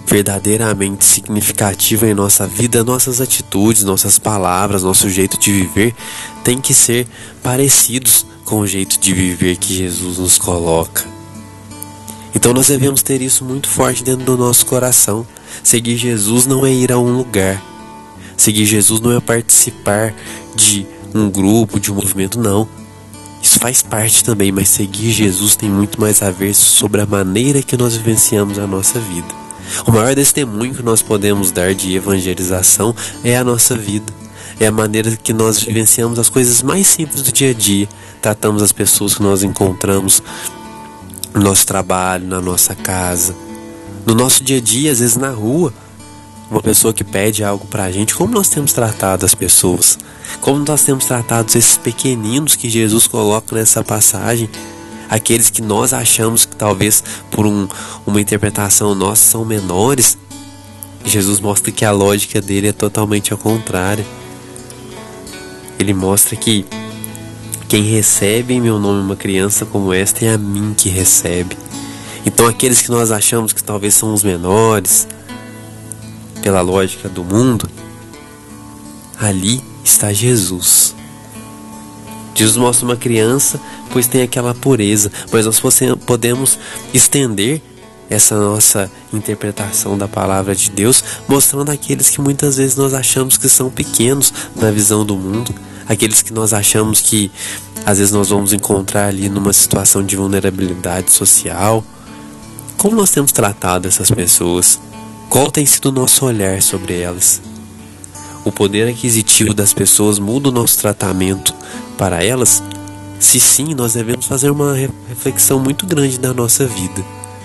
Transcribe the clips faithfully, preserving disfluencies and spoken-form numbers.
verdadeiramente significativa em nossa vida, nossas atitudes, nossas palavras, nosso jeito de viver tem que ser parecidos com o jeito de viver que Jesus nos coloca. Então nós devemos ter isso muito forte dentro do nosso coração. Seguir Jesus não é ir a um lugar. Seguir Jesus não é participar de um grupo, de um movimento, não. Isso faz parte também, mas seguir Jesus tem muito mais a ver sobre a maneira que nós vivenciamos a nossa vida. O maior testemunho que nós podemos dar de evangelização é a nossa vida. É a maneira que nós vivenciamos as coisas mais simples do dia a dia. Tratamos as pessoas que nós encontramos no nosso trabalho, na nossa casa, no nosso dia a dia, às vezes na rua. Uma pessoa que pede algo pra gente, como nós temos tratado as pessoas? Como nós temos tratado esses pequeninos que Jesus coloca nessa passagem? Aqueles que nós achamos que talvez por um, uma interpretação nossa são menores. Jesus mostra que a lógica dele é totalmente ao contrário. Ele mostra que quem recebe em meu nome uma criança como esta é a mim que recebe. Então aqueles que nós achamos que talvez são os menores, pela lógica do mundo, ali está Jesus. Jesus mostra uma criança, pois tem aquela pureza, mas nós podemos estender essa nossa interpretação da palavra de Deus, mostrando aqueles que muitas vezes nós achamos que são pequenos na visão do mundo, aqueles que nós achamos que às vezes nós vamos encontrar ali numa situação de vulnerabilidade social. Como nós temos tratado essas pessoas? Qual tem sido o nosso olhar sobre elas? O poder aquisitivo das pessoas muda o nosso tratamento para elas? Se sim, nós devemos fazer uma reflexão muito grande na nossa vida.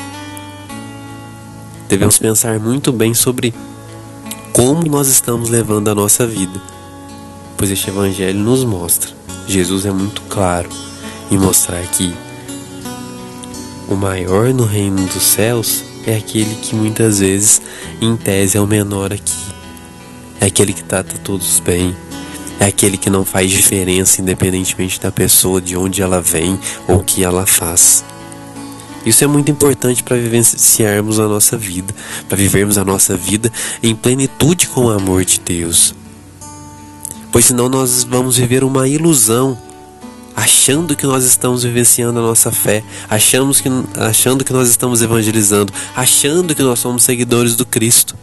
Devemos pensar muito bem sobre como nós estamos levando a nossa vida, pois este evangelho nos mostra. Jesus é muito claro em mostrar que o maior no reino dos céus é aquele que muitas vezes, em tese, é o menor aqui. É aquele que trata todos bem. É aquele que não faz diferença independentemente da pessoa, de onde ela vem ou o que ela faz. Isso é muito importante para vivenciarmos a nossa vida, para vivermos a nossa vida em plenitude com o amor de Deus. Pois senão nós vamos viver uma ilusão, achando que nós estamos vivenciando a nossa fé, achamos que, achando que nós estamos evangelizando, achando que nós somos seguidores do Cristo,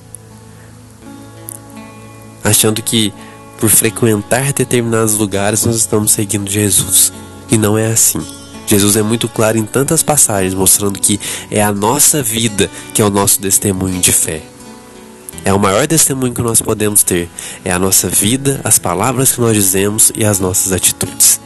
achando que por frequentar determinados lugares nós estamos seguindo Jesus. E não é assim. Jesus é muito claro em tantas passagens, mostrando que é a nossa vida que é o nosso testemunho de fé. É o maior testemunho que nós podemos ter. É a nossa vida, as palavras que nós dizemos e as nossas atitudes.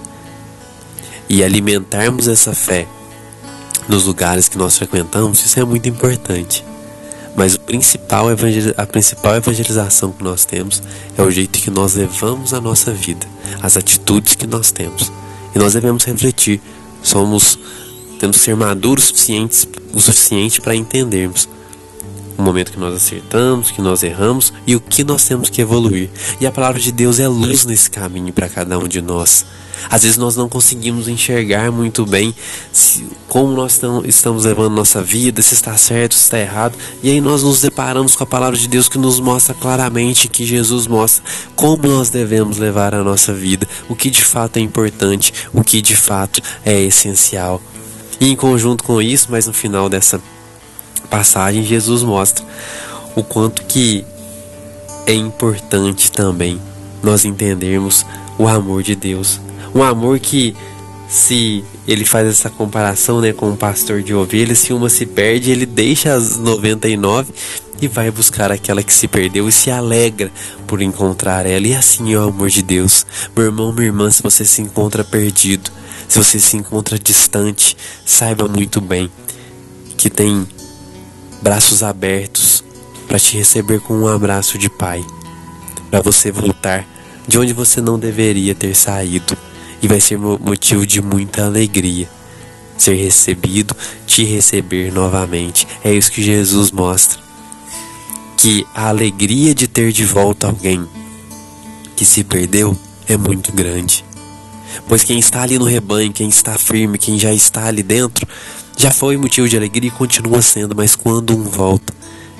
E alimentarmos essa fé nos lugares que nós frequentamos, isso é muito importante. Mas o principal a principal evangelização que nós temos é o jeito que nós levamos a nossa vida, as atitudes que nós temos. E nós devemos refletir. Somos, temos que ser maduros suficientes, o suficiente para entendermos o momento que nós acertamos, que nós erramos e o que nós temos que evoluir. E a palavra de Deus é luz nesse caminho para cada um de nós. Às vezes nós não conseguimos enxergar muito bem se, como nós tam, estamos levando nossa vida, se está certo, se está errado. E aí nós nos deparamos com a palavra de Deus que nos mostra claramente, que Jesus mostra como nós devemos levar a nossa vida, o que de fato é importante, o que de fato é essencial. E em conjunto com isso, mas no final dessa passagem, Jesus mostra o quanto que é importante também nós entendermos o amor de Deus. Um amor que, se ele faz essa comparação, né, com um pastor de ovelhas, se uma se perde, ele deixa as noventa e nove e vai buscar aquela que se perdeu e se alegra por encontrar ela. E assim é o amor de Deus. Meu irmão, minha irmã, se você se encontra perdido, se você se encontra distante, saiba muito bem que tem braços abertos para te receber com um abraço de pai, para você voltar de onde você não deveria ter saído. E vai ser motivo de muita alegria ser recebido, te receber novamente. É isso que Jesus mostra, que a alegria de ter de volta alguém que se perdeu é muito grande. Pois quem está ali no rebanho, quem está firme, quem já está ali dentro, já foi motivo de alegria e continua sendo. Mas quando um volta,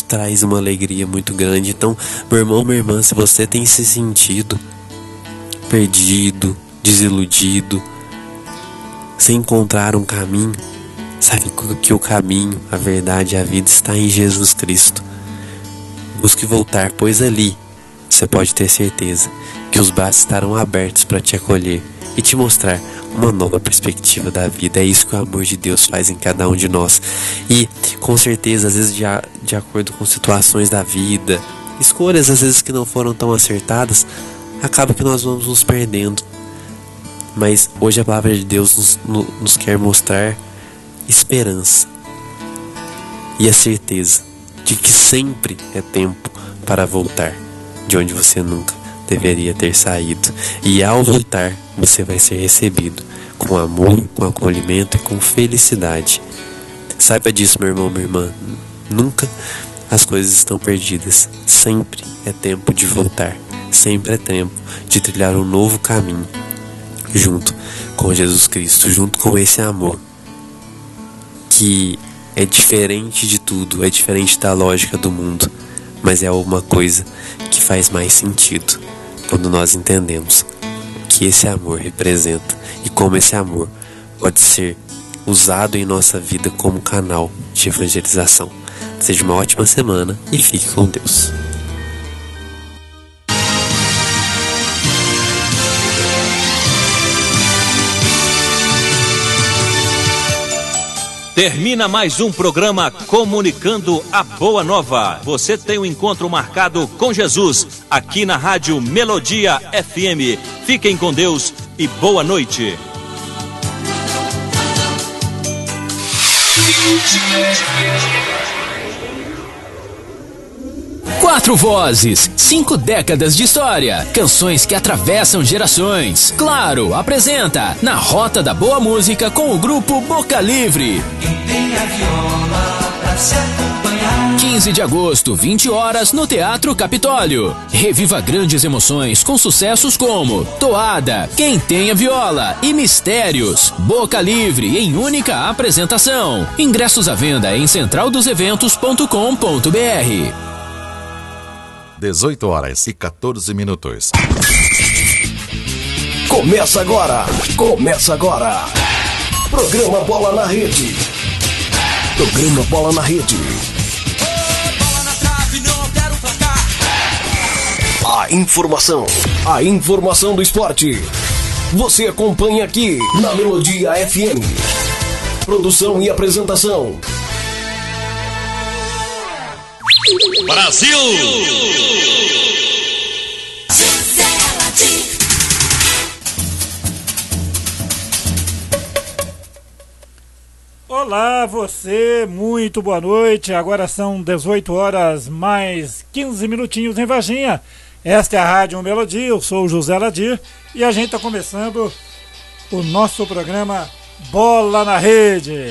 traz uma alegria muito grande. Então, meu irmão, minha irmã, se você tem se sentido perdido, desiludido, sem encontrar um caminho, sabe que o caminho, a verdade e a vida está em Jesus Cristo. Busque voltar, pois ali você pode ter certeza que os braços estarão abertos para te acolher e te mostrar uma nova perspectiva da vida. É isso que o amor de Deus faz em cada um de nós. E com certeza, às vezes de, a, de acordo com situações da vida, escolhas às vezes que não foram tão acertadas, acaba que nós vamos nos perdendo. Mas hoje a palavra de Deus nos, no, nos quer mostrar esperança e a certeza de que sempre é tempo para voltar de onde você nunca deveria ter saído. E ao voltar, você vai ser recebido com amor, com acolhimento e com felicidade. Saiba disso, meu irmão, minha irmã. Nunca as coisas estão perdidas. Sempre é tempo de voltar. Sempre é tempo de trilhar um novo caminho junto com Jesus Cristo, junto com esse amor que é diferente de tudo, é diferente da lógica do mundo, mas é uma coisa que faz mais sentido quando nós entendemos o que esse amor representa e como esse amor pode ser usado em nossa vida como canal de evangelização. Seja uma ótima semana e fique com Deus. Termina mais um programa Comunicando a Boa Nova. Você tem um encontro marcado com Jesus aqui na Rádio Melodia F M. Fiquem com Deus e boa noite. Quatro vozes, cinco décadas de história, canções que atravessam gerações. Claro, apresenta Na Rota da Boa Música com o grupo Boca Livre. Quem tem a viola pra se acompanhar. quinze de agosto, vinte horas, no Teatro Capitólio. Reviva grandes emoções com sucessos como Toada, Quem Tem a Viola e Mistérios. Boca Livre em única apresentação. Ingressos à venda em central dos eventos ponto com ponto b r. dezoito horas e quatorze minutos. Começa agora! Começa agora! Programa Bola na Rede. Programa Bola na Rede. A informação. A informação do esporte. Você acompanha aqui na Melodia F M. Produção e apresentação. Brasil! Olá, você, muito boa noite. Agora são dezoito horas mais quinze minutinhos em Varginha. Esta é a Rádio Melodia, eu sou o José Ladir e a gente está começando o nosso programa Bola na Rede.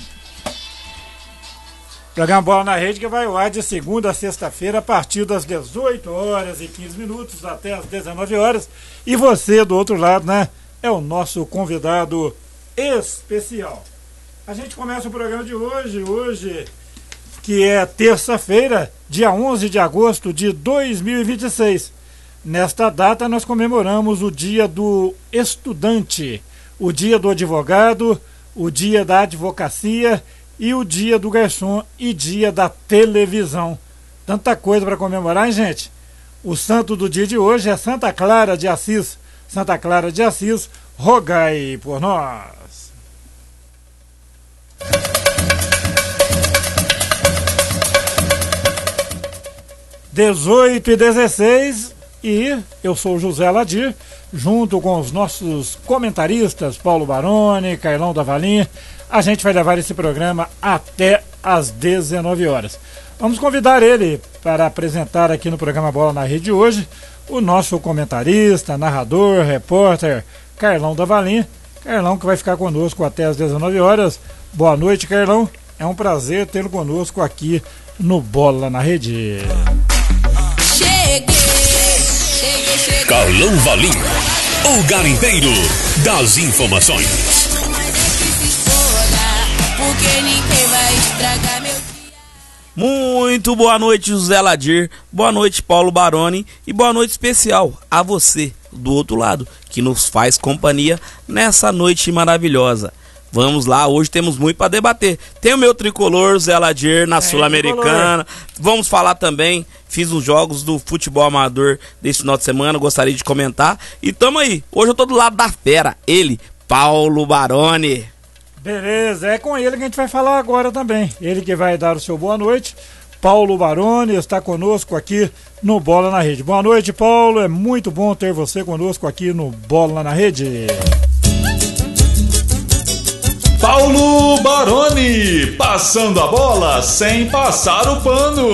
Programa Bola na Rede que vai ao ar de segunda a sexta-feira a partir das dezoito horas e quinze minutos até as dezenove horas. E você do outro lado, né, é o nosso convidado especial. A gente começa o programa de hoje, hoje que é terça-feira, dia onze de agosto de dois mil e vinte e seis. Nesta data nós comemoramos o dia do estudante, o dia do advogado, o dia da advocacia e o dia do garçom e dia da televisão. Tanta coisa para comemorar, hein, gente? O santo do dia de hoje é Santa Clara de Assis. Santa Clara de Assis, rogai por nós. dezoito e dezesseis e eu sou o José Ladir, junto com os nossos comentaristas Paulo Baroni, Carlão da Valim. A gente vai levar esse programa até às dezenove horas. Vamos convidar ele para apresentar aqui no programa Bola na Rede hoje o nosso comentarista, narrador, repórter Carlão da Valim. Carlão que vai ficar conosco até às dezenove horas. Boa noite, Carlão. É um prazer tê-lo conosco aqui no Bola na Rede. Cheguei, cheguei, cheguei. Carlão Valim, o garimpeiro das informações. Porque ninguém vai estragar meu dia. Muito boa noite, José Ladir, boa noite, Paulo Baroni, e boa noite especial a você, do outro lado, que nos faz companhia nessa noite maravilhosa. Vamos lá, hoje temos muito para debater. Tem o meu tricolor, Zé Ladir, na é, Sul-Americana. Vamos falar também, fiz os jogos do futebol amador desse final de semana, gostaria de comentar. E tamo aí, hoje eu tô do lado da fera, ele, Paulo Baroni. Beleza, é com ele que a gente vai falar agora também. Ele que vai dar o seu boa noite. Paulo Baroni está conosco aqui no Bola na Rede. Boa noite, Paulo. É muito bom ter você conosco aqui no Bola na Rede. Paulo Baroni, passando a bola sem passar o pano.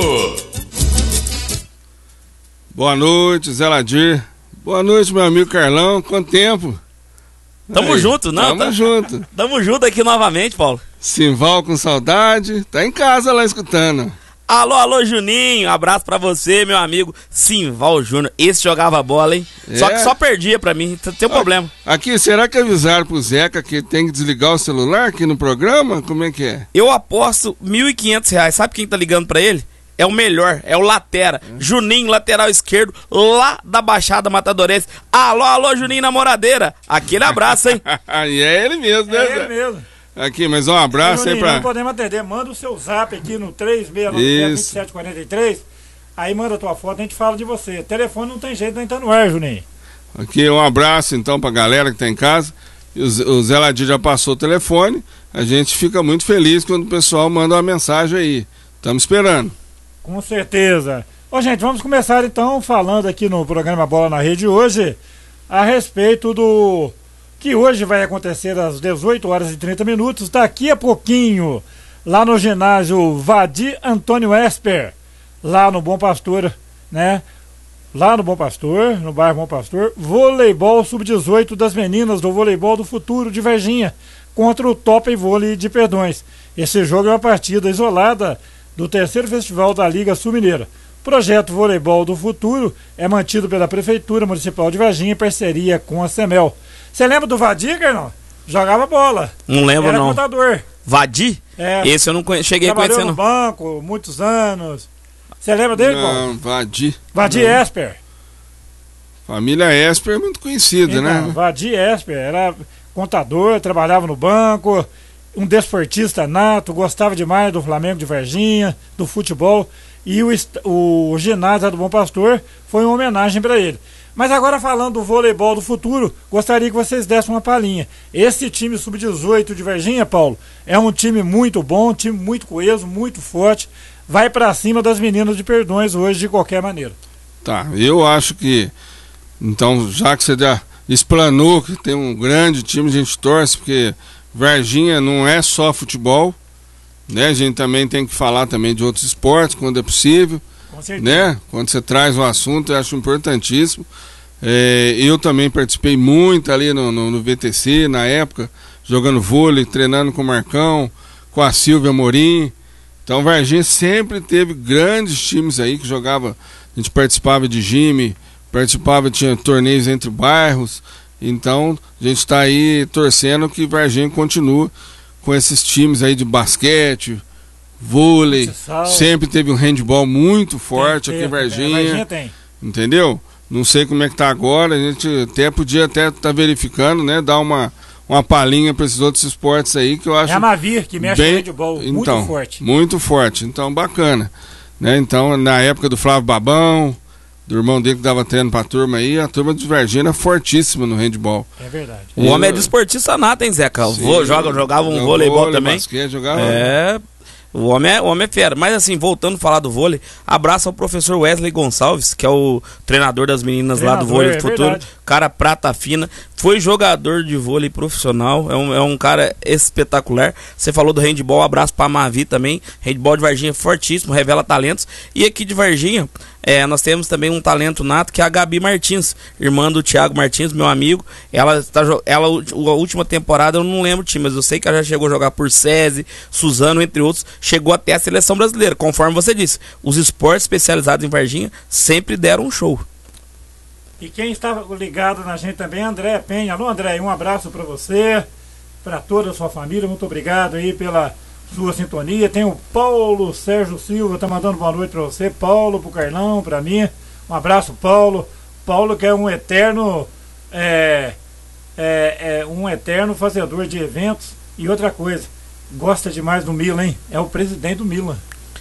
Boa noite, Zé Ladir. Boa noite, meu amigo Carlão. Quanto tempo? Tamo Aí, junto, não? Tamo tá... junto. Tamo junto aqui novamente, Paulo. Simval com saudade, tá em casa lá escutando. Alô, alô, Juninho, abraço pra você, meu amigo Simval Júnior. Esse jogava bola, hein? É. Só que só perdia pra mim, tem um problema. Aqui, será que avisaram pro Zeca que tem que desligar o celular aqui no programa? Como é que é? Eu aposto mil e quinhentos reais, sabe quem tá ligando pra ele? É o melhor, é o Latera, é. Juninho, lateral esquerdo, lá da Baixada Matadorense. Alô, alô, Juninho Namoradeira, aquele abraço, hein? E é ele mesmo, né? É ele mesmo. Aqui, mas um abraço Juninho, aí pra... não podemos atender, manda o seu zap aqui no três seis nove zero, dois sete quatro três, aí manda a tua foto, a gente fala de você. Telefone não tem jeito, nem tá no ar, Juninho. Aqui, um abraço então pra galera que tá em casa. O Zé Ladir já passou o telefone, a gente fica muito feliz quando o pessoal manda uma mensagem aí. Estamos esperando. Com certeza. Ô, gente, vamos começar então falando aqui no programa Bola na Rede hoje a respeito do que hoje vai acontecer às dezoito horas e trinta minutos, daqui a pouquinho, lá no ginásio Vadir Antônio Esper, lá no Bom Pastor, né? Lá no Bom Pastor, no bairro Bom Pastor, voleibol sub dezoito das meninas do Voleibol do Futuro de Varginha contra o Top Vôlei de Perdões. Esse jogo é uma partida isolada do terceiro festival da Liga Sul-Mineira. O projeto Voleibol do Futuro é mantido pela Prefeitura Municipal de Varginha em parceria com a Semel. Você lembra do Vadir, não? Jogava bola. Não lembro, Era não. contador. Vadir? É. Esse eu não conhe... cheguei a conhecer, não. Trabalhou no banco, muitos anos. Você lembra dele, não, Paulo? Vadir. Vadir não. Esper. Família Esper é muito conhecida, então, né? Vadir Esper era contador, trabalhava no banco, um desportista nato, gostava demais do Flamengo de Varginha, do futebol, e o, o ginásio do Bom Pastor foi uma homenagem para ele. Mas agora falando do voleibol do futuro, gostaria que vocês dessem uma palhinha. Esse time sub dezoito de Varginha, Paulo, é um time muito bom, um time muito coeso, muito forte, vai para cima das meninas de Perdões hoje de qualquer maneira. Tá, eu acho que, então, já que você já explanou que tem um grande time, a gente torce, porque Varginha não é só futebol, né? A gente também tem que falar também de outros esportes quando é possível, com certeza, né? Quando você traz o assunto, eu acho importantíssimo. É, eu também participei muito ali no, no, no V T C na época, jogando vôlei, treinando com o Marcão, com a Silvia Morim. Então Varginha sempre teve grandes times aí que jogava, a gente participava de gime, participava, tinha torneios entre bairros. Então a gente está aí torcendo que Varginha continue com esses times aí de basquete, vôlei. Sempre teve um handball muito forte aqui em Varginha. Varginha tem. Entendeu? Não sei como é que tá agora, a gente até podia até estar tá verificando, né? Dar uma, uma palhinha para esses outros esportes aí que eu acho. É a Mavir, que mexe bem, no handball, então, muito forte. Muito forte, então bacana. Né? Então, na época do Flávio Babão, do irmão dele que dava treino pra turma aí, a turma de Varginha era fortíssima no handball. É verdade. O e homem eu... é desportista nato, hein, Zeca? Sim, Vou, joga, jogava um voleibol vôlei, também. Basquete, jogava. É... O homem, é, o homem é fera. Mas assim, voltando a falar do vôlei, abraço ao professor Wesley Gonçalves, que é o treinador das meninas treinador, lá do vôlei do futuro. Verdade. Cara prata fina. Foi jogador de vôlei profissional. É um, é um cara espetacular. Você falou do handball, abraço pra Mavi também. Handball de Varginha fortíssimo, revela talentos. E aqui de Varginha, é, nós temos também um talento nato, que é a Gabi Martins, irmã do Thiago Martins, meu amigo. Ela, tá, ela a última temporada, eu não lembro o time, mas eu sei que ela já chegou a jogar por SESI, Suzano, entre outros. Chegou até a seleção brasileira, conforme você disse. Os esportes especializados em Varginha sempre deram um show. E quem estava ligado na gente também, André Penha. Alô, André, um abraço para você, para toda a sua família. Muito obrigado aí pela sua sintonia. Tem o Paulo Sérgio Silva, tá mandando boa noite para você, Paulo, pro Carlão, para mim. Um abraço, Paulo. Paulo que é um eterno é, é, é um eterno fazedor de eventos. E outra coisa, gosta demais do Milan, hein? É o presidente do Milan.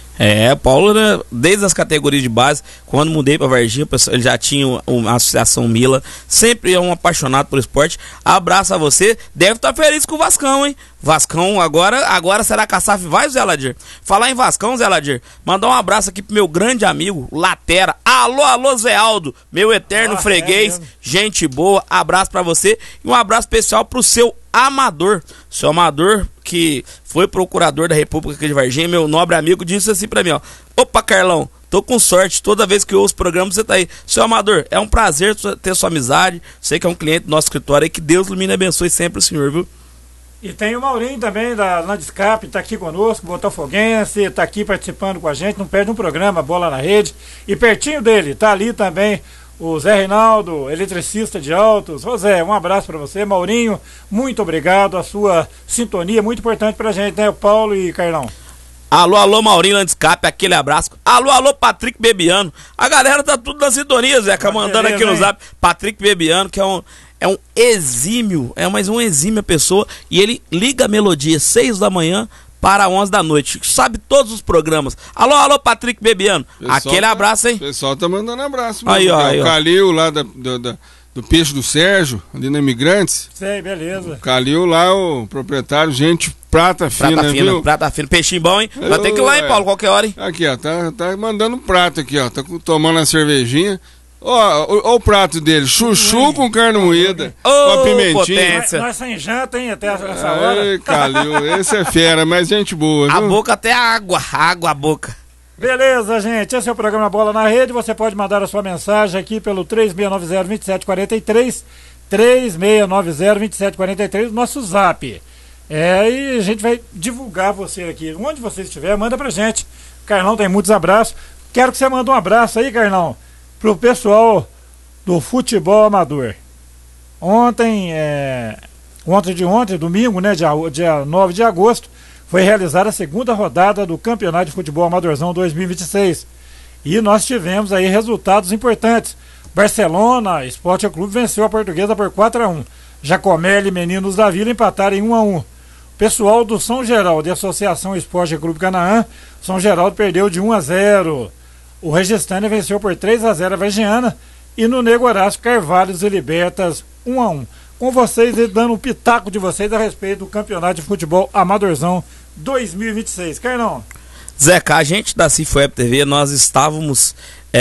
É, Paulo, né, desde as categorias de base, quando mudei para Varginha, ele já tinha uma associação Milan, sempre é um apaixonado pelo esporte. Abraço a você, deve estar feliz com o Vascão, hein? Vascão, agora, agora será que a S A F vai, Zé Ladir? Falar em Vascão, Zé Ladir, mandar um abraço aqui pro meu grande amigo, Latera. Alô, alô, Zé Aldo, meu eterno ah, freguês, é gente boa, abraço para você e um abraço especial pro seu Amador, seu Amador, que foi procurador da República aqui de Varginha, meu nobre amigo, disse assim pra mim, ó: opa, Carlão, tô com sorte, toda vez que eu ouço o programa você tá aí. Seu Amador, é um prazer ter sua amizade, sei que é um cliente do nosso escritório aí, que Deus ilumine e abençoe sempre o senhor, viu? E tem o Maurinho também, da Landescap, tá aqui conosco, botafoguense, tá aqui participando com a gente, não perde um programa, Bola na Rede. E pertinho dele, tá ali também o Zé Reinaldo, eletricista de Altos. Ô Zé, um abraço para você. Maurinho, muito obrigado, a sua sintonia muito importante pra gente, né, o Paulo e Carlão? Alô, alô, Maurinho Landescap, aquele abraço. Alô, alô, Patrick Bebiano. A galera tá tudo na sintonia, Zé, ah, mandando beleza, aqui no hein? Zap. Patrick Bebiano, que é um, é um exímio, é mais uma exímia pessoa, e ele liga a melodia seis da manhã para onze da noite, sabe todos os programas. Alô, alô, Patrick Bebiano, pessoal, aquele abraço, hein? O pessoal tá mandando abraço. Aí, ó, é aí, o ó. Calil lá da, do, da, do Peixe do Sérgio, ali na Imigrantes. Sei, beleza. O Calil lá, o proprietário, gente prata fina, prata fina, viu? Prata fina, peixinho bom, hein? Vai ter que ir lá, hein, Paulo, qualquer hora, hein? Aqui, ó, tá, tá mandando um prato aqui, ó, tá tomando a cervejinha. Ó, ó, o prato dele, chuchu Ui. com carne moída, oh, com a pimentinha. Nós, nós sem janta, hein, até essa hora. Ai, Calil, esse é fera, mas gente boa, viu? A boca até água, água a boca. Beleza, gente, esse é o programa Bola na Rede, você pode mandar a sua mensagem aqui pelo três seis nove zero, dois sete quatro três, três seis nove zero, dois sete quatro três, nosso zap. É, e a gente vai divulgar você aqui, onde você estiver, manda pra gente. Carlão tem muitos abraços, quero que você mande um abraço aí, Carlão, pro pessoal do futebol amador. Ontem, é, ontem de ontem, domingo, né, dia, dia nove de agosto, foi realizada a segunda rodada do Campeonato de Futebol Amadorzão dois mil e vinte e seis. E nós tivemos aí resultados importantes. Barcelona Esporte Clube venceu a Portuguesa por quatro a um. Jacomel e Meninos da Vila empataram em um a um. Pessoal do São Geraldo e Associação Esporte Clube Canaã, São Geraldo perdeu de um a zero. O Registânia venceu por três a zero a Vargiana e no Nego Horácio Carvalhos e Libertas um a um. Com vocês e dando um pitaco de vocês a respeito do Campeonato de Futebol Amadorzão dois mil e vinte e seis. Carlão. Zeca, a gente da Cif Web T V, nós estávamos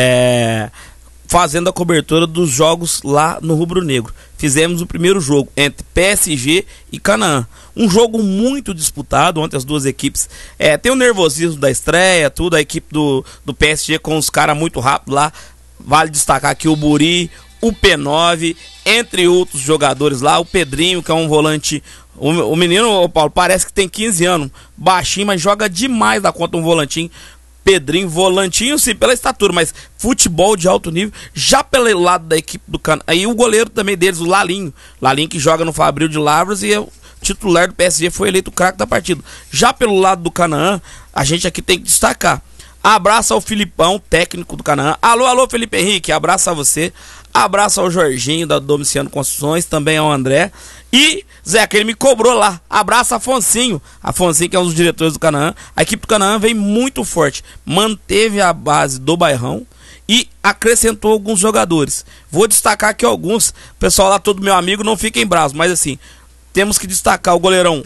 é, fazendo a cobertura dos jogos lá no Rubro Negro. Fizemos o primeiro jogo entre P S G e Canaã. Um jogo muito disputado, ontem as duas equipes é, tem o nervosismo da estreia, tudo, a equipe do, do P S G com os caras muito rápidos lá. Vale destacar aqui o Buri, o P nove, entre outros jogadores lá, o Pedrinho, que é um volante. O, o menino, o Paulo, parece que tem quinze anos, baixinho, mas joga demais da conta um volantinho. Pedrinho, volantinho sim, pela estatura, mas futebol de alto nível, já pelo lado da equipe do Canaã. Aí o goleiro também deles, o Lalinho, Lalinho que joga no Fabril de Lavras e é o titular do P S G, foi eleito o craque da partida. Já pelo lado do Canaã, a gente aqui tem que destacar. Abraço ao Filipão, técnico do Canaã. Alô, alô, Felipe Henrique, abraço a você. Abraço ao Jorginho, da Domiciano Construções, também ao André. E, Zé, que ele me cobrou lá. Abraço a Afonsinho. Afonsinho, que é um dos diretores do Canaã. A equipe do Canaã vem muito forte. Manteve a base do Bairrão e acrescentou alguns jogadores. Vou destacar aqui alguns. O pessoal lá, todo meu amigo, não fiquem bravos, mas assim, temos que destacar o goleirão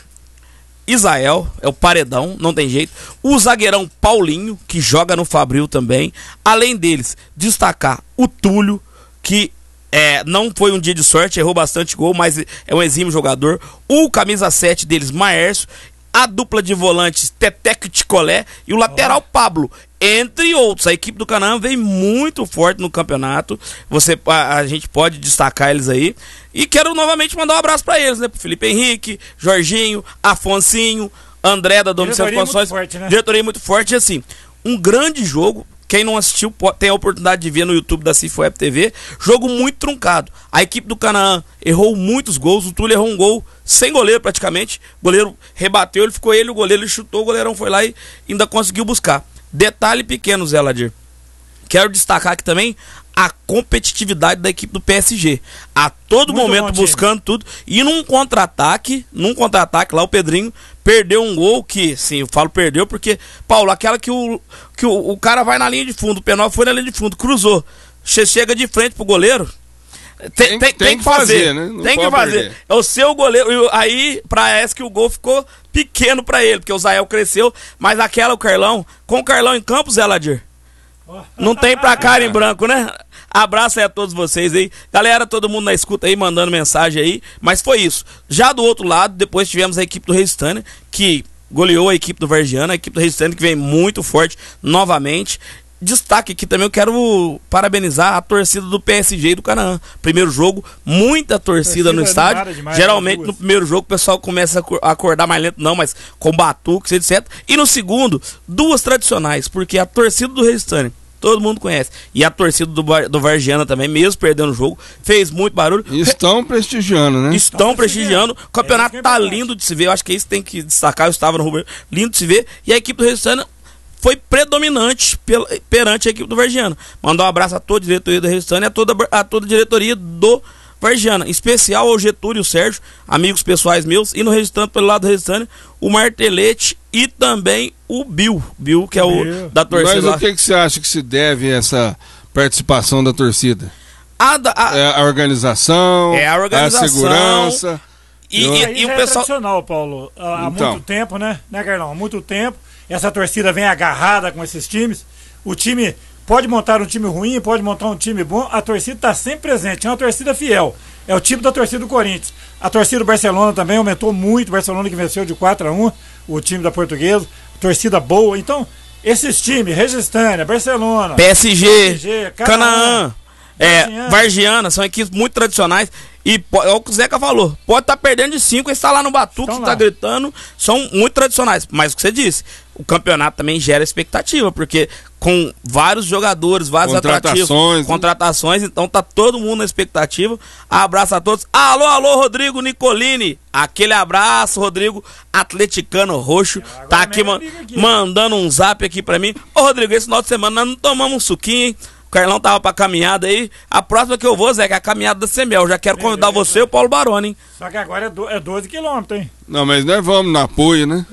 Isael, é o paredão, não tem jeito. O zagueirão Paulinho, que joga no Fabril também. Além deles, destacar o Túlio, que é, não foi um dia de sorte, errou bastante gol, mas é um exímio jogador. O camisa sete deles, Maércio. A dupla de volantes, Teteco e Ticolé. E o lateral, Pablo. Entre outros. A equipe do Canaã vem muito forte no campeonato. Você, a, a gente pode destacar eles aí. E quero novamente mandar um abraço para eles, né? Pro Felipe Henrique, Jorginho, Afonsinho, André da Domiciano Construções. Né? Diretoria muito forte. E assim, um grande jogo. quem não assistiu pode, tem a oportunidade de ver no YouTube da Cif Web T V. Jogo muito truncado. A equipe do Canaã errou muitos gols. O Túlio errou um gol sem goleiro praticamente. O goleiro rebateu, ele ficou ele, o goleiro ele chutou, o goleirão foi lá e ainda conseguiu buscar. Detalhe pequeno, Zé Ladir. Quero destacar aqui também a competitividade da equipe do P S G. A todo Muito momento buscando tudo. E num contra-ataque, num contra-ataque lá o Pedrinho perdeu um gol que, sim, eu falo perdeu porque, Paulo, aquela que o, que o, o cara vai na linha de fundo, o Penal foi na linha de fundo, cruzou, che chega de frente pro goleiro, tem, tem, tem, tem que fazer, fazer né? Tem que fazer. Perder. É o seu goleiro, aí parece que o gol ficou pequeno pra ele, porque o Zael cresceu, mas aquela, o Carlão, com o Carlão em campo, Zé Ladir, não tem pra cara em branco, né? Abraço aí a todos vocês aí. Galera, todo mundo na escuta aí, mandando mensagem aí. Mas foi isso. Já do outro lado, depois tivemos a equipe do Resistânia, que goleou a equipe do Vargiano. A equipe do Resistânia que vem muito forte novamente. Destaque aqui também, eu quero parabenizar a torcida do P S G e do Canaã. Primeiro jogo, muita torcida, torcida no estádio. Demais, Geralmente no primeiro jogo o pessoal começa a acordar mais lento, não, mas com batuques, etcétera. E no segundo, duas tradicionais, porque a torcida do Resistânia todo mundo conhece. E a torcida do, do Vargiana também, mesmo perdendo o jogo, fez muito barulho. Estão prestigiando, né? Estão, Estão prestigiando. O campeonato é tá lindo de se ver. Eu acho que isso tem que destacar. Eu estava no Rubro, lindo de se ver. E a equipe do Resistânia foi predominante pela, perante a equipe do Vargiana. Mandar um abraço a toda a diretoria do Resistânia e a toda, a toda a diretoria do Vargiana. Em especial ao Getúlio e o Sérgio, amigos pessoais meus. E no Resistânia, pelo lado do Resistânia, o Martelete e também o Bill, Bill que é o Bill. Da torcida. Mas o que, que você acha que se deve a essa participação da torcida? A, da, a, é a organização, é a, organização, a segurança. E, Eu... e, e o é pessoal... tradicional, Paulo, há então. muito tempo, né, né, Carlão? Há muito tempo. Essa torcida vem agarrada com esses times. O time pode montar um time ruim, pode montar um time bom. A torcida está sempre presente. É uma torcida fiel. É o tipo da torcida do Corinthians. A torcida do Barcelona também aumentou muito. O Barcelona que venceu de quatro a um. O time da Portuguesa. Torcida boa. Então, esses times, Resistânia, Barcelona, P S G, P S G Canaã, é, Vargiana, são equipes muito tradicionais. E é o que o Zeca falou, pode estar tá perdendo de cinco, está lá no batuque, está gritando, são muito tradicionais. Mas o que você disse, o campeonato também gera expectativa, porque com vários jogadores, vários contratações, atrativos, contratações, então tá todo mundo na expectativa. Abraço a todos. Alô, alô, Rodrigo Nicolini. Aquele abraço, Rodrigo, atleticano roxo, é, tá aqui, man aqui mandando um zap aqui pra mim. Ô, Rodrigo, esse final de semana nós não tomamos um suquinho, hein? O Carlão tava pra caminhada aí. A próxima que eu vou, Zé, que é a caminhada da Semel. Já quero convidar é, você e o Paulo Baroni, hein? Só que agora é, do, é doze quilômetros, hein? Não, mas nós vamos no apoio, né?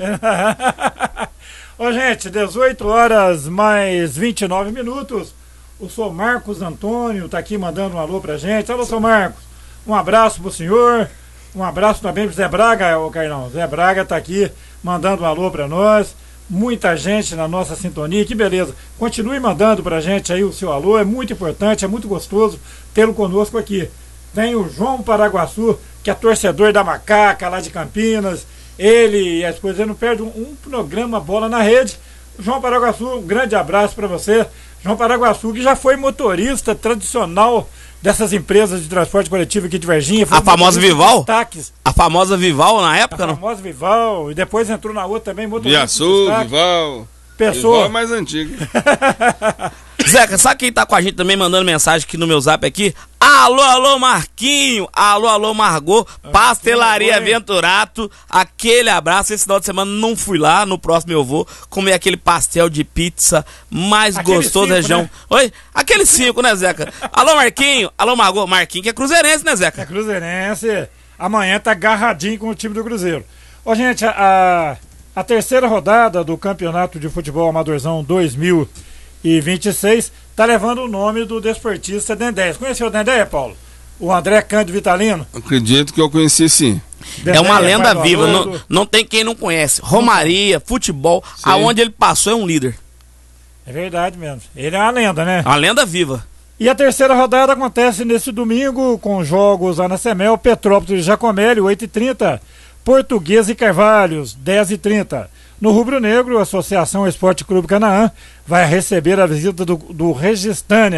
Ô, gente, dezoito horas mais vinte e nove minutos. O senhor Marcos Antônio tá aqui mandando um alô pra gente. Alô, senhor Marcos. Um abraço pro senhor. Um abraço também pro Zé Braga, ô Carlão. Zé Braga tá aqui mandando um alô pra nós. Muita gente na nossa sintonia, que beleza. Continue mandando pra gente aí o seu alô, é muito importante, é muito gostoso tê-lo conosco aqui. Tem o João Paraguaçu, que é torcedor da Macaca, lá de Campinas. Ele e a esposa dele não perdem um, um programa Bola na Rede. João Paraguaçu, um grande abraço para você. João Paraguaçu, que já foi motorista tradicional dessas empresas de transporte coletivo aqui de Varginha. A famosa Vival? A famosa Vival na época, a não? A famosa Vival, e depois entrou na outra também, motorista. Viaçu, Vival. Pessoa. Vival é mais antigo. Zeca, sabe quem tá com a gente também mandando mensagem aqui no meu zap aqui? Alô, alô, Marquinho. Alô, alô, Margot. Pastelaria ah, Venturato. Aquele abraço. Esse final de semana não fui lá. No próximo eu vou comer aquele pastel de pizza mais aquele gostoso da região. Né? Oi? Aquele cinco, né, Zeca? Alô, Marquinho. Alô, Margot. Marquinho que é cruzeirense, né, Zeca? É cruzeirense. Amanhã tá agarradinho com o time do Cruzeiro. Ô, gente, a, a terceira rodada do Campeonato de Futebol Amadorzão dois mil e vinte e seis tá levando o nome do desportista Dendé. Conheceu o Dendé, Paulo? O André Cândido Vitalino? Acredito que eu conheci, sim. Dendé é uma lenda viva, não, não tem quem não conhece. Romaria, futebol, sim. Aonde ele passou é um líder. É verdade mesmo. Ele é uma lenda, né? Uma lenda viva. E a terceira rodada acontece nesse domingo com jogos lá na Semel, Petrópolis e Jacomelli, oito e trinta, Portuguesa e Carvalhos, dez e trinta. No Rubro Negro, a Associação Esporte Clube Canaã vai receber a visita do, do Resistânia.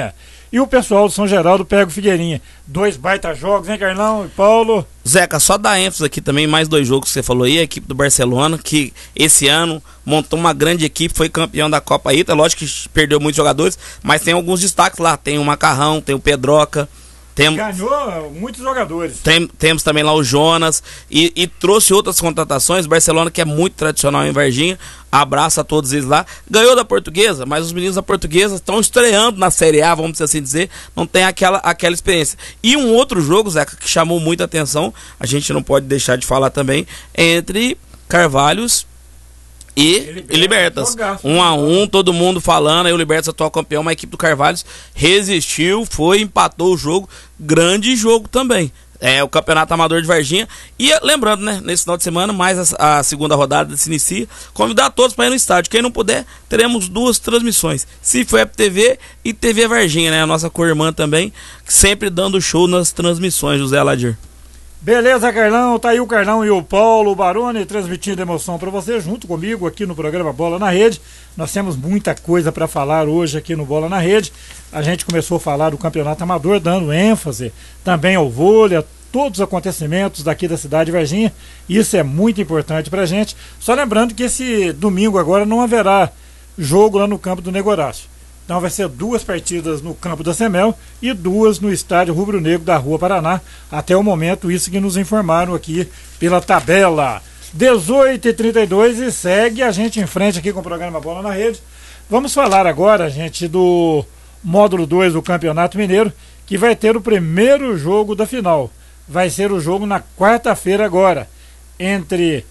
e o pessoal do São Geraldo pega o Figueirinha. Dois baita jogos, hein, Carlão e Paulo? Zeca, só dar ênfase aqui também, mais dois jogos que você falou aí, a equipe do Barcelona, que esse ano montou uma grande equipe, foi campeão da Copa Ita, lógico que perdeu muitos jogadores, mas tem alguns destaques lá, tem o Macarrão, tem o Pedroca, tem, ganhou muitos jogadores. Tem, temos também lá o Jonas e, e trouxe outras contratações. Barcelona, que é muito tradicional em Varginha, abraço a todos eles lá. Ganhou da Portuguesa, mas os meninos da Portuguesa estão estreando na Série A, vamos assim dizer, não tem aquela, aquela experiência. E um outro jogo, Zeca, que chamou muita atenção, a gente não pode deixar de falar também, entre Carvalhos e, e Libertas, um a um, todo mundo falando, aí o Libertas, atual campeão, uma equipe do Carvalhos resistiu, foi, empatou o jogo, grande jogo também, é o Campeonato Amador de Varginha. E lembrando, né, nesse final de semana, mais a, a segunda rodada se inicia, convidar todos para ir no estádio, quem não puder, teremos duas transmissões, se for F T V e T V Varginha, né, a nossa co-irmã também, sempre dando show nas transmissões, José Aladir. Beleza, Carlão, tá aí o Carlão e o Paulo Baroni transmitindo emoção para você, junto comigo aqui no programa Bola na Rede. Nós temos muita coisa para falar hoje aqui no Bola na Rede. A gente começou a falar do Campeonato Amador, dando ênfase também ao vôlei, a todos os acontecimentos daqui da cidade de Varginha. Isso é muito importante pra gente. Só lembrando que esse domingo agora não haverá jogo lá no campo do Negorácio. Então vai ser duas partidas no campo da Semel e duas no estádio Rubro Negro da Rua Paraná. Até o momento, isso que nos informaram aqui pela tabela. dezoito e trinta e dois e segue a gente em frente aqui com o programa Bola na Rede. Vamos falar agora, gente, do módulo dois do Campeonato Mineiro, que vai ter o primeiro jogo da final. Vai ser o jogo na quarta-feira agora, entre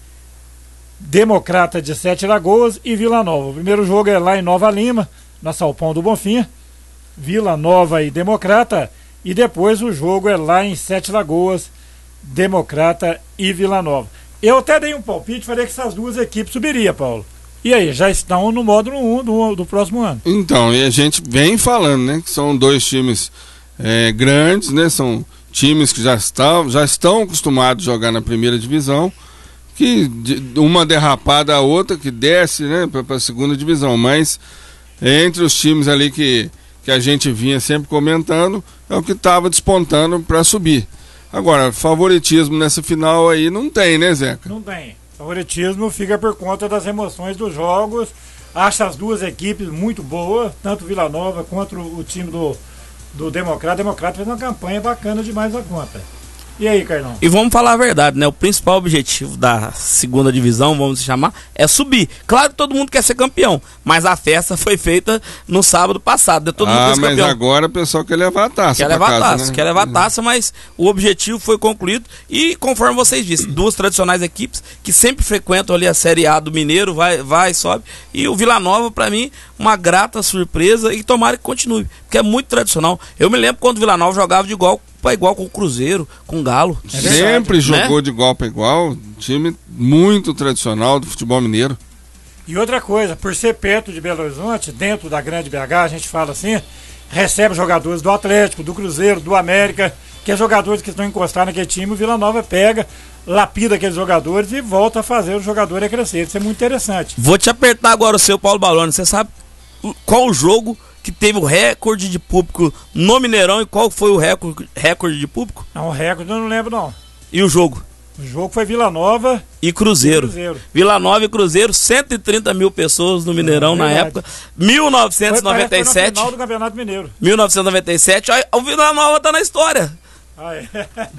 Democrata de Sete Lagoas e Vila Nova. O primeiro jogo é lá em Nova Lima, na Salpão do Bonfim, Vila Nova e Democrata, e depois o jogo é lá em Sete Lagoas, Democrata e Vila Nova. Eu até dei um palpite, falei que essas duas equipes subiriam, Paulo. E aí, já estão no módulo um do, do próximo ano. Então, e a gente vem falando, né, que são dois times é, grandes, né, são times que já estão, já estão acostumados a jogar na primeira divisão, que de, uma derrapada a outra que desce, né, para a segunda divisão, mas entre os times ali que, que a gente vinha sempre comentando, é o que estava despontando para subir. Agora, favoritismo nessa final aí não tem, né, Zeca? Não tem. Favoritismo fica por conta das emoções dos jogos. Acho as duas equipes muito boas, tanto Vila Nova quanto o time do, do Democrata. O Democrata fez uma campanha bacana demais da conta. E aí, Carlão? E vamos falar a verdade, né? O principal objetivo da segunda divisão, vamos chamar, é subir. Claro que todo mundo quer ser campeão, mas a festa foi feita no sábado passado, né? Todo ah, mundo quer ser campeão. Mas agora o pessoal quer levar a taça. Quer levar casa, a taça, né? quer levar a taça, mas o objetivo foi concluído. E conforme vocês disseram, duas tradicionais equipes que sempre frequentam ali a Série A do Mineiro, vai, vai, sobe. E o Vila Nova, pra mim, uma grata surpresa e tomara que continue, porque é muito tradicional. Eu me lembro quando o Vila Nova jogava de igual para igual com o Cruzeiro, com o Galo. É sempre né? jogou de igual para igual, time muito tradicional do futebol mineiro. E outra coisa, por ser perto de Belo Horizonte, dentro da grande B H, a gente fala assim, recebe jogadores do Atlético, do Cruzeiro, do América, que é jogadores que estão encostados naquele time, o Vila Nova pega, lapida aqueles jogadores e volta a fazer o jogador a crescer. Isso é muito interessante. Vou te apertar agora o seu Paulo Baloni, você sabe qual o jogo que teve o recorde de público no Mineirão e qual foi o recorde, recorde de público? Não, o recorde eu não lembro não. E o jogo? O jogo foi Vila Nova e Cruzeiro. E Cruzeiro. Vila Nova e Cruzeiro, cento e trinta mil pessoas no Mineirão é na época. mil novecentos e noventa e sete. Foi no final do Campeonato Mineiro. mil novecentos e noventa e sete, aí, o Vila Nova tá na história. Ah, é.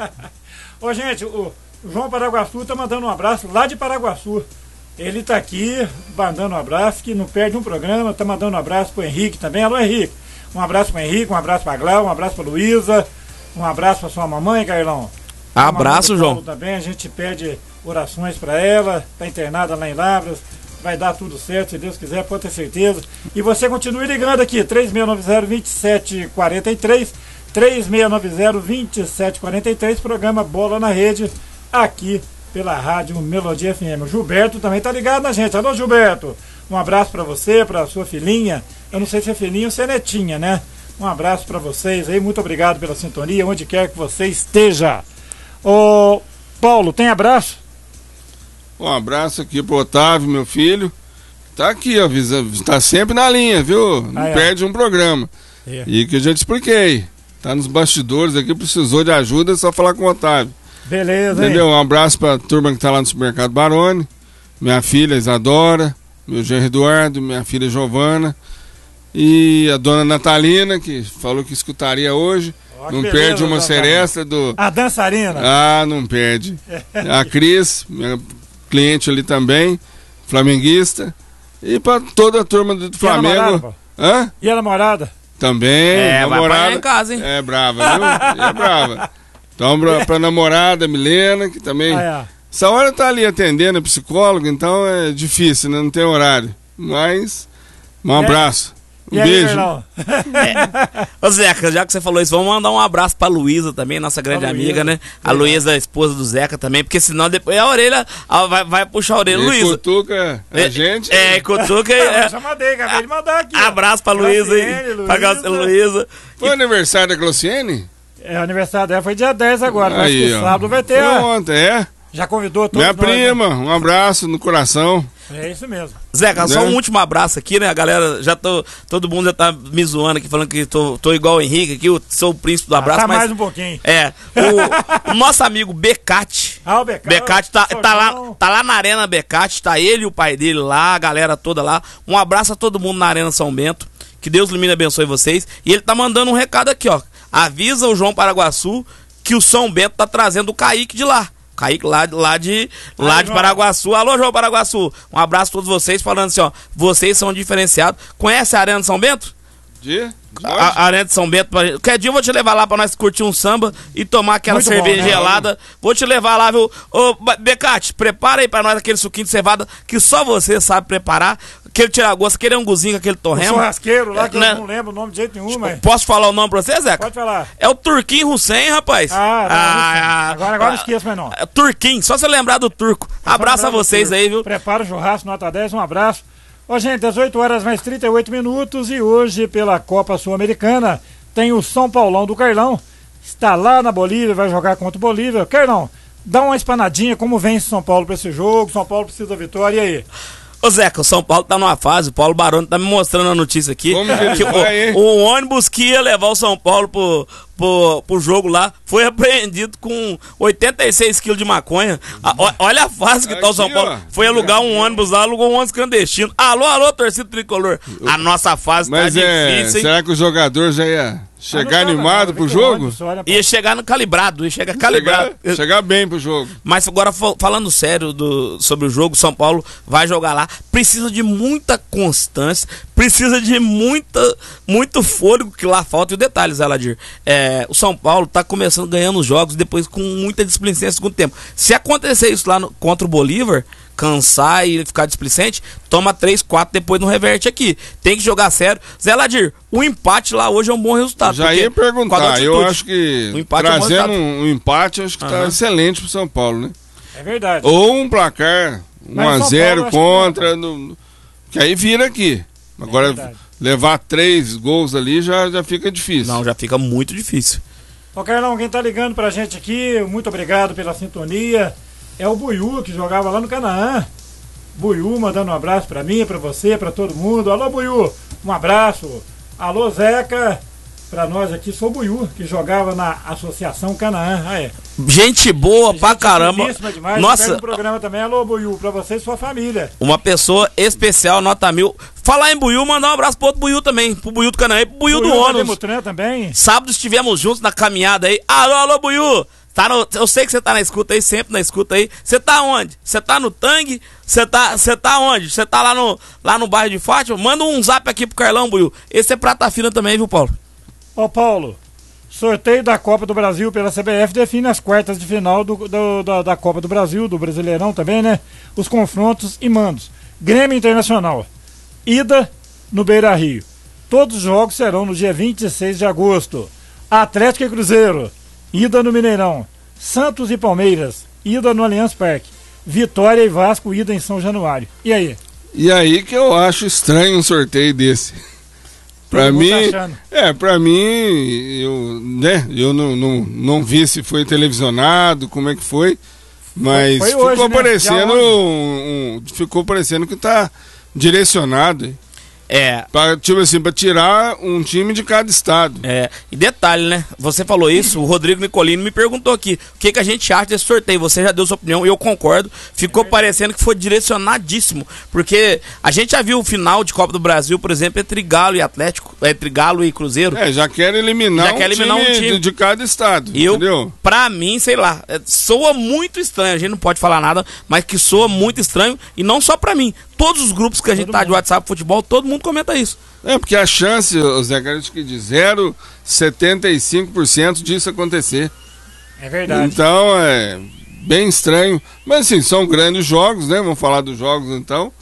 Ô, gente, o João Paraguaçu tá mandando um abraço lá de Paraguaçu. Ele tá aqui, mandando um abraço, que não perde um programa, tá mandando um abraço pro Henrique também. Alô, Henrique. Um abraço pro Henrique, um abraço pra Glau, um abraço pra Luísa, um abraço pra sua mamãe, Carlão. Abraço, João. Também, a gente pede orações pra ela, tá internada lá em Lavras, vai dar tudo certo, se Deus quiser, pode ter certeza. E você continue ligando aqui, três seis nove zero, dois sete quatro três, três seis nove zero, dois sete quatro três, programa Bola na Rede, aqui pela rádio Melodia F M. O Gilberto também tá ligado na gente. Alô, Gilberto, um abraço pra você, pra sua filhinha. Eu não sei se é filhinha ou se é netinha, né? Um abraço pra vocês aí, muito obrigado pela sintonia, onde quer que você esteja. Ô, Paulo, tem abraço? Um abraço aqui pro Otávio, meu filho. Tá aqui, ó, tá sempre na linha, viu? Não ah, é. perde um programa. É. E que eu já te expliquei. Tá nos bastidores aqui, precisou de ajuda, é só falar com o Otávio. Beleza, Entendeu? hein? Um abraço pra turma que tá lá no supermercado Baroni, minha filha Isadora, meu genro Eduardo, minha filha Giovana e a dona Natalina, que falou que escutaria hoje. Oh, não beleza, perde uma seresta do... A dançarina. Ah, não perde. A Cris, minha cliente ali também, flamenguista. E pra toda a turma do Flamengo. E a namorada? Hã? E a namorada? Também. É, namorada, vai em casa, hein? É brava, viu? É brava. Então, pra, pra namorada, Milena, que também... Ah, é. Essa hora tá ali atendendo a psicóloga, então é difícil, né? Não tem horário. Mas, um abraço. Um e beijo. Aí, é. Ô Zeca, já que você falou isso, vamos mandar um abraço pra Luísa também, nossa grande a amiga, Luísa, né? A Luísa, a esposa do Zeca também, porque senão depois a orelha a, vai, vai puxar a orelha. E Luísa. cutuca a gente. É, é cutuca. É, eu já mandei, acabei de mandar aqui. Abraço pra Luísa aí. Pra Luísa. Foi o aniversário da Glociene? É, o aniversário dela foi dia dez agora, mas que sábado vai ter. Foi ontem, é? Já convidou todos Minha nós, prima, né? um abraço no coração. É isso mesmo. Zeca, só Né? um último abraço aqui, né? A galera, já tô, todo mundo já tá me zoando aqui, falando que tô, tô igual o Henrique aqui, eu sou o príncipe do abraço. Ah, tá mas, mais um pouquinho. É, o, o nosso amigo Becate. Ah, o Becate. Becate tá, tá, lá, tá lá na Arena Becate, tá ele e o pai dele lá, a galera toda lá. Um abraço a todo mundo na Arena São Bento. Que Deus ilumine e abençoe vocês. E ele tá mandando um recado aqui, ó. Avisa o João Paraguaçu que o São Bento tá trazendo o Kaique de lá. Kaique lá, lá de, lá Ai, de Paraguaçu. Alô, João Paraguaçu. Um abraço a todos vocês, falando assim, ó. Vocês são diferenciados. Conhece a Arena de São Bento? De? A, a Arena de São Bento. Pra... Quer dia eu vou te levar lá pra nós curtir um samba e tomar aquela Muito cerveja bom, né? gelada. Vou te levar lá, viu? Ô, Becate, prepara aí pra nós aquele suquinho de cevada que só você sabe preparar. Aquele tiragosto, aquele anguzinho, aquele torremo. O churrasqueiro lá, que é, né? eu não lembro o nome de jeito nenhum, mas... Posso falar o nome pra você, Zeca? Pode falar. É o Turquinho Hussein, rapaz. Ah, não, ah, agora, agora não esqueço mais não. É Turquinho, só você lembrar do turco. Abraço a vocês aí, viu? Prepara o churrasco, nota dez, um abraço. Ô, gente, dezoito horas mais trinta e oito minutos e hoje, pela Copa Sul-Americana, tem o São Paulão do Carlão. Está lá na Bolívia, vai jogar contra o Bolívia. Carlão, dá uma espanadinha, como vence São Paulo para esse jogo? São Paulo precisa da vitória, e aí? Ô Zeca, o São Paulo tá numa fase, o Paulo Baroni tá me mostrando a notícia aqui. Como que ele que vai, o, o ônibus que ia levar o São Paulo pro, pro, pro jogo lá foi apreendido com oitenta e seis quilos de maconha. A, o, olha a fase que tá o São Aqui, Paulo. ó. Foi alugar um ônibus lá, alugou um ônibus clandestino. Alô, alô, torcida tricolor. A nossa fase Mas tá é, difícil, hein? será que o jogador já ia chegar Ah, não, animado não, pro não, jogo? ônibus, olha, Ia chegar no calibrado, ia chegar calibrado. Chegar, chegar bem pro jogo. Mas agora fal- falando sério do, sobre o jogo, São Paulo vai jogar lá. Precisa de muita constância, precisa de muita, muito fôlego que lá falta. E o detalhe, Zé Ladir, é, o São Paulo tá começando ganhando os jogos depois com muita displicência no segundo tempo. Se acontecer isso lá no, contra o Bolívar, cansar e ficar displicente, toma três, quatro, depois não reverte aqui. Tem que jogar sério. Zé Ladir, o empate lá hoje é um bom resultado. Já ia perguntar, eu acho que o empate trazendo é um bom um, um empate, acho que tá Aham. excelente pro São Paulo, né? É verdade. Ou um placar um Mas a São zero Paulo, acho contra, no, no- que aí vira aqui. Agora, verdade. levar três gols ali já, já fica difícil. Não, já fica muito difícil. Ô, Carlão, quem tá ligando pra gente aqui, muito obrigado pela sintonia. É o Buiú, que jogava lá no Canaã. Buiú mandando um abraço pra mim, pra você, pra todo mundo. Alô, Buiú, um abraço. Alô, Zeca, pra nós aqui, sou o Buiú, que jogava na Associação Canaã. Ah, é. Gente boa Gente pra caramba. finíssima demais. Nossa, Pega um programa também. Alô, Buiú, pra você e sua família. uma pessoa especial, nota mil. Falar em Buiú, mandar um abraço pro outro Buiú também. Pro Buiú do Canaã e pro Buiú, do da ônibus. Demutran também. Sábado estivemos juntos na caminhada aí. Alô, alô, Buiú. Tá no, eu sei que você tá na escuta aí, sempre na escuta aí. Você tá onde? Você tá no Tangue? Você tá, você tá onde? Você tá lá no, lá no bairro de Fátima? Manda um zap aqui pro Carlão, Buiú. Esse é prata fina também, viu, Paulo? Ô, Paulo, sorteio da Copa do Brasil pela C B F define as quartas de final do, do- da, da Copa do Brasil, do Brasileirão também, né? Os confrontos e mandos. Grêmio Internacional, ida no Beira Rio. Todos os jogos serão no dia vinte e seis de agosto. Atlético e Cruzeiro, ida no Mineirão. Santos e Palmeiras, ida no Allianz Parque. Vitória e Vasco, ida em São Januário. E aí? E aí que eu acho estranho um sorteio desse. Pra Todo mundo mim, tá achando. é, pra mim, eu, né, eu não, não, não vi se foi televisionado, como é que foi, mas Foi ficou hoje, né? parecendo Dia um, um- ficou parecendo que tá direcionado. hein? É. Pra, tipo assim, pra tirar um time de cada estado. É. E detalhe, né? Você falou isso, o Rodrigo Nicolino me perguntou aqui, o que, que a gente acha desse sorteio? Você já deu sua opinião e eu concordo. Ficou parecendo que foi direcionadíssimo. Porque a gente já viu o final de Copa do Brasil, por exemplo, entre Galo e Atlético, entre Galo e Cruzeiro. É, já quer eliminar, já um, quer eliminar time um time de, de cada estado, e eu, entendeu? Pra mim, sei lá, soa muito estranho, a gente não pode falar nada, mas que soa muito estranho, e não só pra mim. Todos os grupos que a gente todo tá mundo. de WhatsApp Futebol, todo mundo comenta isso. É, porque a chance, Zé, que de zero vírgula setenta e cinco por cento disso acontecer. É verdade. Então, é bem estranho. Mas, assim, são grandes jogos, né? Vamos falar dos jogos, então.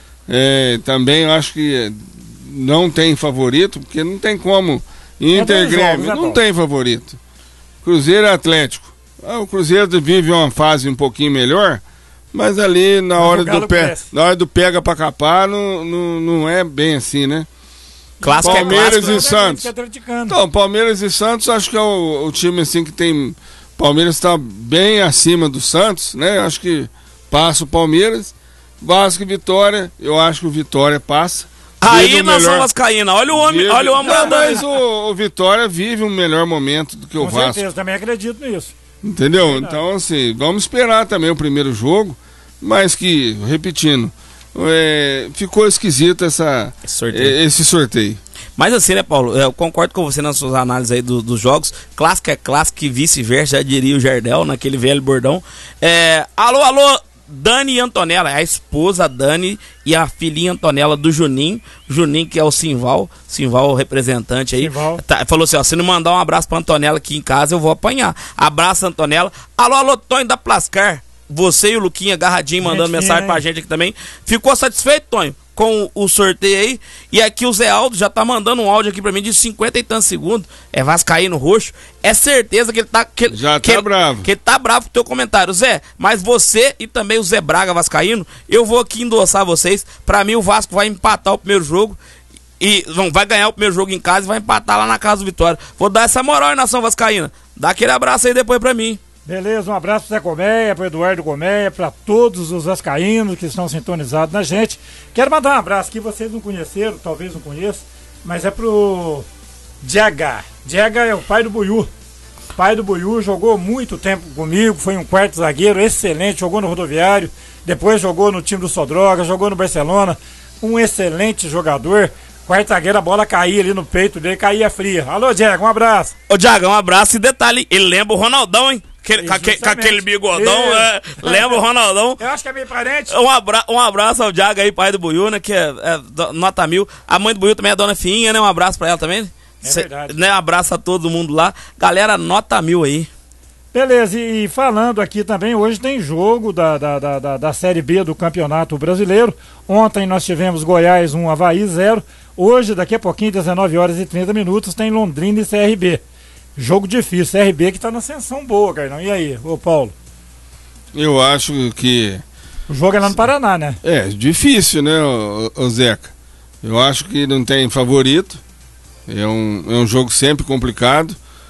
É, também eu acho que não tem favorito, porque não tem como. Inter e Grêmio, não tem favorito. Cruzeiro e Atlético. Ah, o Cruzeiro vive uma fase um pouquinho melhor, mas ali na hora do pé, na hora do pega pra capar, não, não, não é bem assim, né? Clássico Palmeiras é clássico, e Santos. Então, Palmeiras e Santos, acho que é o, o time assim que tem. Palmeiras está bem acima do Santos, né? Acho que passa o Palmeiras. Vasco e Vitória, eu acho que o Vitória passa. Aí nós somos vascaína. Olha o homem, vive, olha o homem não, mas o, o Vitória vive um melhor momento do que o Com Vasco. Com certeza, também acredito nisso. Entendeu? É então, assim, vamos esperar também o primeiro jogo, mas que, repetindo, é, ficou esquisito essa, esse, sorteio. É, esse sorteio. Mas assim, né, Paulo, eu concordo com você nas suas análises aí do, dos jogos. Clássico é clássico e vice-versa, já diria o Jardel, naquele velho bordão. É, alô, alô, Dani e Antonella, a esposa Dani e a filhinha Antonella do Juninho. Juninho, que é o Simval, Simval representante aí. Simval. Tá, falou assim, ó, se não mandar um abraço pra Antonella aqui em casa, eu vou apanhar. Abraço, Antonella. Alô, alô, Tonho da Plascar. Você e o Luquinha agarradinho, mandando gente, mensagem é. pra gente aqui também. Ficou satisfeito, Tonho, com o sorteio aí? E aqui o Zé Aldo já tá mandando um áudio aqui pra mim de cinquenta e tantos segundos. É vascaíno roxo. É certeza que ele tá... Que, já que tá ele, bravo. Que ele tá bravo com o teu comentário. Zé, mas você e também o Zé Braga vascaíno, eu vou aqui endossar vocês. Pra mim o Vasco vai empatar o primeiro jogo. E não vai ganhar o primeiro jogo em casa e vai empatar lá na casa do Vitória. Vou dar essa moral aí, nação vascaína. Dá aquele abraço aí depois pra mim. Beleza, um abraço pro Zé Colmeia, pro Eduardo Colmeia, para todos os vascaínos que estão sintonizados na gente. Quero mandar um abraço que vocês não conheceram, talvez não conheçam, mas é pro Diega. Diega é o pai do Buiú. Pai do Buiú, jogou muito tempo comigo, foi um quarto zagueiro excelente, jogou no Rodoviário, depois jogou no time do Sodroga, jogou no Barcelona, um excelente jogador. Quarto zagueiro, a bola caía ali no peito dele, caía fria. Alô, Diego, um abraço. Ô, Diego, um abraço e detalhe, ele lembra o Ronaldão, hein? Aquele, com, aquele, com aquele bigodão, é, lembra o Ronaldão? Eu acho que é meio parente. Um, abra, um abraço ao Diago aí, pai do Buiú, né? Que é, é nota mil. A mãe do Buiú também é a dona Fiinha, né? Um abraço pra ela também. É Cê, verdade. Né, um abraço a todo mundo lá. Galera, nota mil aí. Beleza, e falando aqui também, hoje tem jogo da, da, da, da, da Série B do Campeonato Brasileiro. Ontem nós tivemos Goiás um, Avaí zero. Hoje, daqui a pouquinho, dezenove horas e trinta minutos, tem Londrina e C R B. Jogo difícil, C R B que tá na ascensão boa, Carlão. E aí, ô Paulo? Eu acho que... O jogo é lá no Paraná, né? É, difícil, né, ô, ô Zeca? Eu acho que não tem favorito. É um, é um jogo sempre complicado.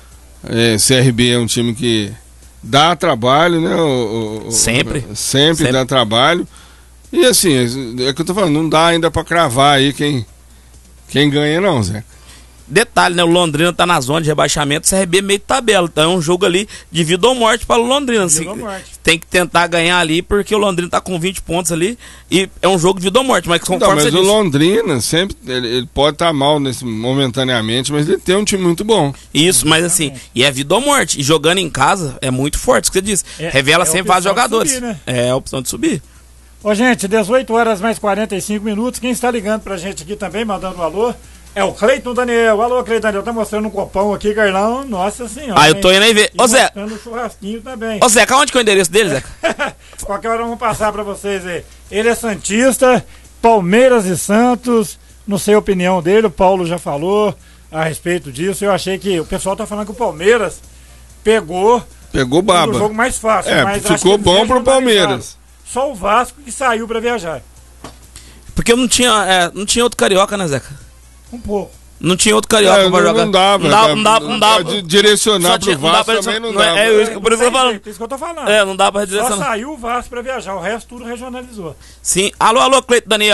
É, C R B é um time que dá trabalho, né? O, o, sempre. O, sempre. Sempre dá trabalho. E assim, é que eu tô falando, não dá ainda pra cravar aí quem, quem ganha não, Zeca. Detalhe, né? O Londrina tá na zona de rebaixamento, o C R B meio tabela. Então é um jogo ali de vida ou morte para o Londrina. Assim, tem que tentar ganhar ali, porque o Londrina tá com vinte pontos ali. E é um jogo de vida ou morte. Mas conforme não, mas você o disse, Londrina sempre. Ele, ele pode estar tá mal nesse, momentaneamente, mas ele tem um time muito bom. Isso, mas assim, e é vida ou morte. E jogando em casa é muito forte, isso que você disse. É, Revela é sempre vários jogadores. Subir, né? É a opção de subir. Ô, gente, dezoito horas mais quarenta e cinco minutos. Quem está ligando pra gente aqui também, mandando um alô. É o Cleiton Daniel. Alô, Cleiton Daniel. Tá mostrando um copão aqui, Carlão. Nossa senhora. Ah, eu tô indo aí ver. Ô, Zé. Mostrando o churrasquinho também. Ô, Zé, onde que é o endereço dele, Zé? Qualquer hora vamos passar pra vocês aí. Ele é santista, Palmeiras e Santos. Não sei a opinião dele, o Paulo já falou a respeito disso. Eu achei que o pessoal tá falando que o Palmeiras pegou. Pegou baba. O jogo mais fácil. É, mas ficou bom pro Palmeiras. Só o Vasco que saiu pra viajar. Porque não tinha, é, não tinha outro carioca, né, Zeca? Um pouco. Não tinha outro carioca é, pra não, jogar. Não dava, não dava, não dava. Não dava, não dava direcionar tinha, pro Vasco também não, não dava. É, é, por isso que eu tô falando. Isso que eu tô falando. É, não dá pra direcionar. Só saiu o Vasco pra viajar, o resto tudo regionalizou. Sim. Alô, alô, Cleiton Daniel.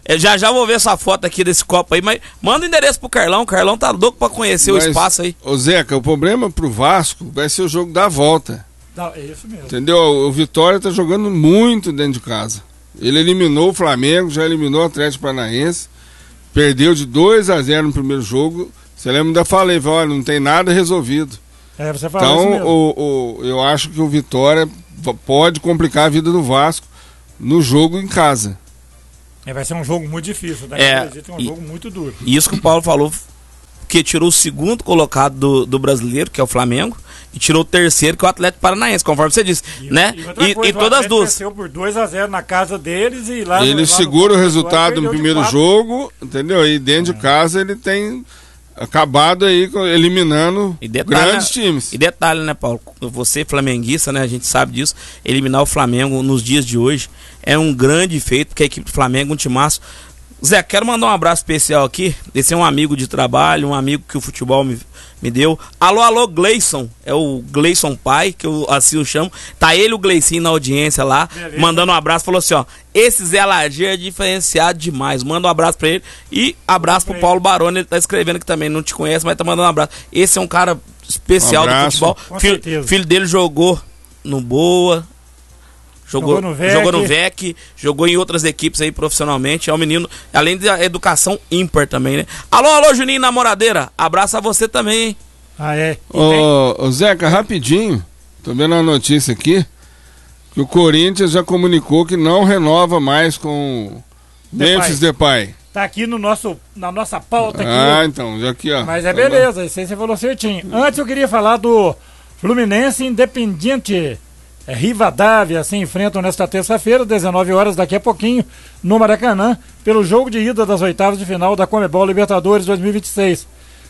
Eu já já vou ver essa foto aqui desse copo aí, mas manda o endereço pro Carlão. O Carlão tá louco pra conhecer mas, o espaço aí. Ô Zeca, o problema pro Vasco vai ser o jogo da volta. Não, é isso mesmo. Entendeu? O Vitória tá jogando muito dentro de casa. Ele eliminou o Flamengo, já eliminou o Atlético Paranaense, perdeu de dois a zero no primeiro jogo. Você lembra? Ainda falei, olha, não tem nada resolvido. É, você falou então, isso mesmo. O, o, eu acho que o Vitória pode complicar a vida do Vasco no jogo em casa. É, vai ser um jogo muito difícil, né? É, é um jogo muito duro. Isso que o Paulo falou, que tirou o segundo colocado do, do brasileiro, que é o Flamengo, e tirou o terceiro, que é o Atlético Paranaense, conforme você disse, e, né? E, e, coisa, e todas as duas. Venceu por dois a zero na casa deles e lá ele lá segura no, o resultado no primeiro de jogo, entendeu? E dentro é. de casa ele tem acabado aí eliminando e detalhe, grandes times. E detalhe, né, Paulo? Você, flamenguista, né? A gente sabe disso. Eliminar o Flamengo nos dias de hoje é um grande feito, porque a equipe do Flamengo é um timaço. Zé, quero mandar um abraço especial aqui. Esse é um amigo de trabalho, um amigo que o futebol me, me deu. Alô, alô, Gleison. É o Gleison pai, que eu assim o chamo. Tá ele, o Gleicinho, na audiência lá, beleza, mandando um abraço. Falou assim, ó, esse Zé Ladir é diferenciado demais. Manda um abraço pra ele. E abraço pro Paulo Baroni, ele tá escrevendo que também não te conhece, mas tá mandando um abraço. Esse é um cara especial um do futebol. Filho, filho dele jogou no Boa. Jogou, jogou, no V E C. jogou no V E C, jogou em outras equipes aí profissionalmente. É um menino, além da educação ímpar também, né? Alô, alô, Juninho Namoradeira. Abraço a você também, hein? Ah, é? Ô, ô, Zeca, rapidinho. Tô vendo a notícia aqui que o Corinthians já comunicou que não renova mais com o Memphis Depay. Tá aqui no nosso, na nossa pauta aqui. Ah, então, já aqui, ó. Mas é beleza, isso aí você falou certinho. Antes eu queria falar do Fluminense Independiente. É, Rivadavia se enfrentam nesta terça-feira, dezenove horas, daqui a pouquinho, no Maracanã, pelo jogo de ida das oitavas de final da Conmebol Libertadores dois mil e vinte e seis.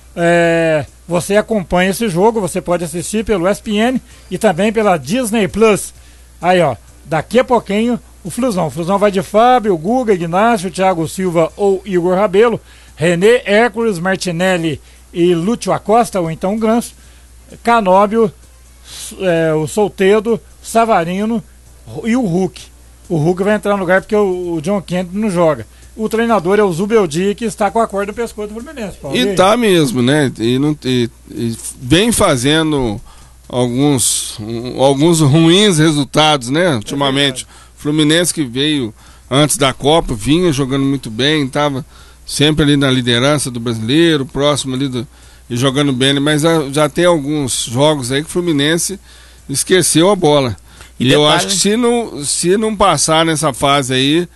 É, você acompanha esse jogo, você pode assistir pelo E S P N e também pela Disney Plus. Aí, ó, daqui a pouquinho, o Flusão. O Flusão vai de Fábio, Guga, Ignacio, Thiago Silva ou Igor Rabelo, René, Hércules, Martinelli e Lúcio Acosta, ou então Ganso, Canóbio, é, o Soltedo, Savarino e o Hulk. O Hulk vai entrar no lugar porque o, o John Kennedy não joga. O treinador é o Zubeldia, que está com a corda no pescoço do Fluminense. Paulo. E tá mesmo, né? E, não, e, e vem fazendo alguns, um, alguns ruins resultados, né? Ultimamente. É Fluminense que veio antes da Copa, vinha jogando muito bem, estava sempre ali na liderança do brasileiro, próximo ali do, e jogando bem, mas já, já tem alguns jogos aí que o Fluminense esqueceu a bola. E, e eu acho que se não, se não passar nessa fase aí,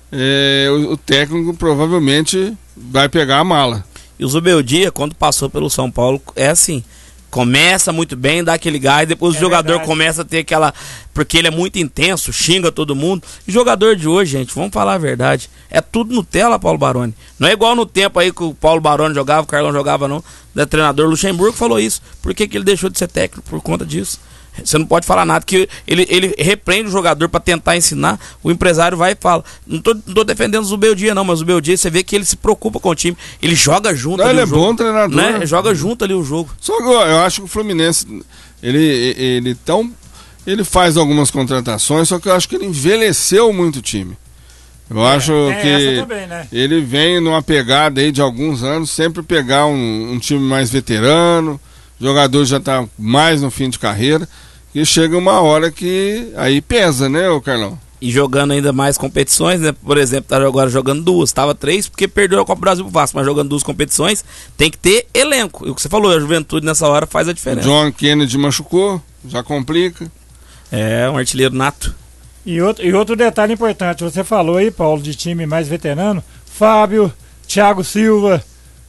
é, o, o técnico provavelmente vai pegar a mala. E o Zubeldia, quando passou pelo São Paulo, é assim, começa muito bem, dá aquele gás, depois é o jogador verdade. começa a ter aquela... Porque ele é muito intenso, xinga todo mundo. E jogador de hoje, gente, vamos falar a verdade, é tudo Nutella, Paulo Baroni. Não é igual no tempo aí que o Paulo Baroni jogava, o Carlão jogava não. O treinador Luxemburgo falou isso. Por que, que ele deixou de ser técnico? Por conta disso. Você não pode falar nada, que ele, ele repreende o jogador para tentar ensinar, o empresário vai e fala. Não tô, não tô defendendo o Zubeldia não, mas o Zubeldia, você vê que ele se preocupa com o time, ele joga junto. Não, ali ele o é jogo, bom treinador. Né? Ele joga junto ali o jogo. Só que eu acho que o Fluminense, ele, ele, tão, ele faz algumas contratações, só que eu acho que ele envelheceu muito o time. Eu é, acho que também, né? Ele vem numa pegada aí de alguns anos, sempre pegar um, um time mais veterano, o jogador já está mais no fim de carreira. E chega uma hora que aí pesa, né, o Carlão? E jogando ainda mais competições, né? Por exemplo, tá agora jogando duas, tava três porque perdeu a Copa do Brasil pro Vasco, mas jogando duas competições, tem que ter elenco. E o que você falou, a juventude nessa hora faz a diferença. O John Kennedy machucou, já complica. É, um artilheiro nato. E outro, e outro detalhe importante, você falou aí, Paulo, de time mais veterano, Fábio, Thiago Silva,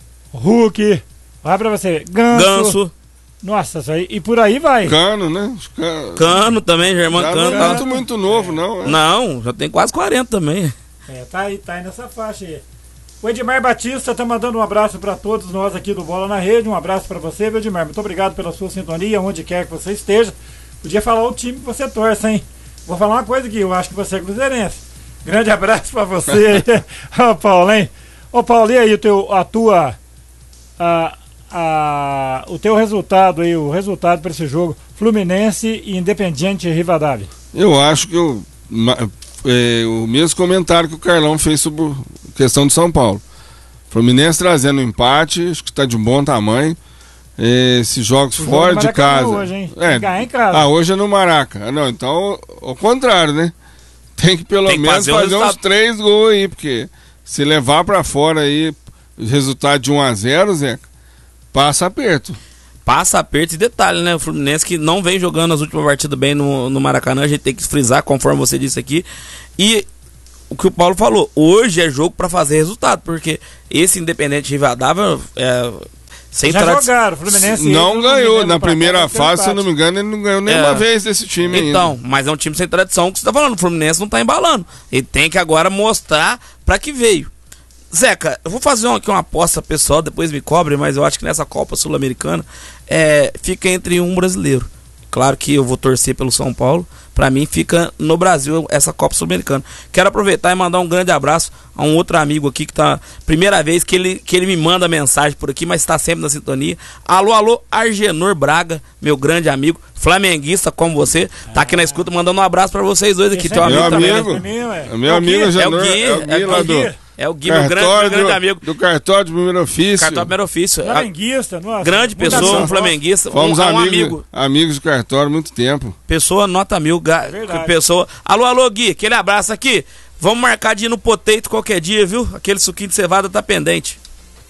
Hulk, vai pra você, Ganso. Ganso. Nossa, isso aí, e por aí vai. Cano, né? Cano, Cano também, Germán Cano. Não é muito, muito novo, é. não. É. Não, já tem quase quarenta também. É, tá aí, tá aí nessa faixa aí. O Edmar Batista tá mandando um abraço para todos nós aqui do Bola na Rede. Um abraço para você, Edmar. Muito obrigado pela sua sintonia, onde quer que você esteja. Podia falar o time que você torce, hein? Vou falar uma coisa aqui, eu acho que você é cruzeirense. Grande abraço para você, ô Paulo, hein? Ô Paulo, e aí o teu, a tua... A, A, o teu resultado aí, o resultado para esse jogo, Fluminense e Independiente Rivadavia? Eu acho que eu, é, o mesmo comentário que o Carlão fez sobre o questão do São Paulo. Fluminense trazendo um empate, acho que está de bom tamanho. Esses jogos o fora jogo de casa. Hoje, hein? É. Ganhar em casa. Ah, hoje é no Maraca. Não, então, ao contrário, né? Tem que pelo Tem que menos fazer, fazer uns três gols aí, porque se levar pra fora aí o resultado de um a zero, Zeca, passa aperto. Passa aperto e detalhe, né? O Fluminense que não vem jogando as últimas partidas bem no, no Maracanã, a gente tem que frisar, conforme você disse aqui. E o que o Paulo falou, hoje é jogo pra fazer resultado, porque esse Independente Rivadavia é, sem já trad... jogaram, o Fluminense não ganhou, na primeira fase, se eu não me engano, ele não ganhou nenhuma é. vez desse time então, ainda. Mas é um time sem tradição, que você tá falando, o Fluminense não tá embalando. Ele tem que agora mostrar pra que veio. Zeca, eu vou fazer uma, aqui uma aposta pessoal, depois me cobre, mas eu acho que nessa Copa Sul-Americana é, fica entre um brasileiro. Claro que eu vou torcer pelo São Paulo. Pra mim fica no Brasil essa Copa Sul-Americana. Quero aproveitar e mandar um grande abraço a um outro amigo aqui que tá... Primeira vez que ele, que ele me manda mensagem por aqui, mas está sempre na sintonia. Alô, alô, Argenor Braga, meu grande amigo, flamenguista como você, tá aqui na escuta, mandando um abraço pra vocês dois aqui. Teu meu amigo, amigo, também, né? Meu amigo, Argenor, é o Gui, é o Gui, é o Gui, é é o Gui meu grande, meu grande amigo. Do cartório de primeiro ofício. Cartório de primeiro ofício. Flamenguista, nossa. Grande pessoa, um flamenguista. Fomos um, amigos, um amigo. amigos do cartório há muito tempo. Pessoa nota mil. É pessoa. Alô, alô, Gui, aquele abraço aqui. Vamos marcar de ir no Potato qualquer dia, viu? Aquele suquinho de cevada tá pendente.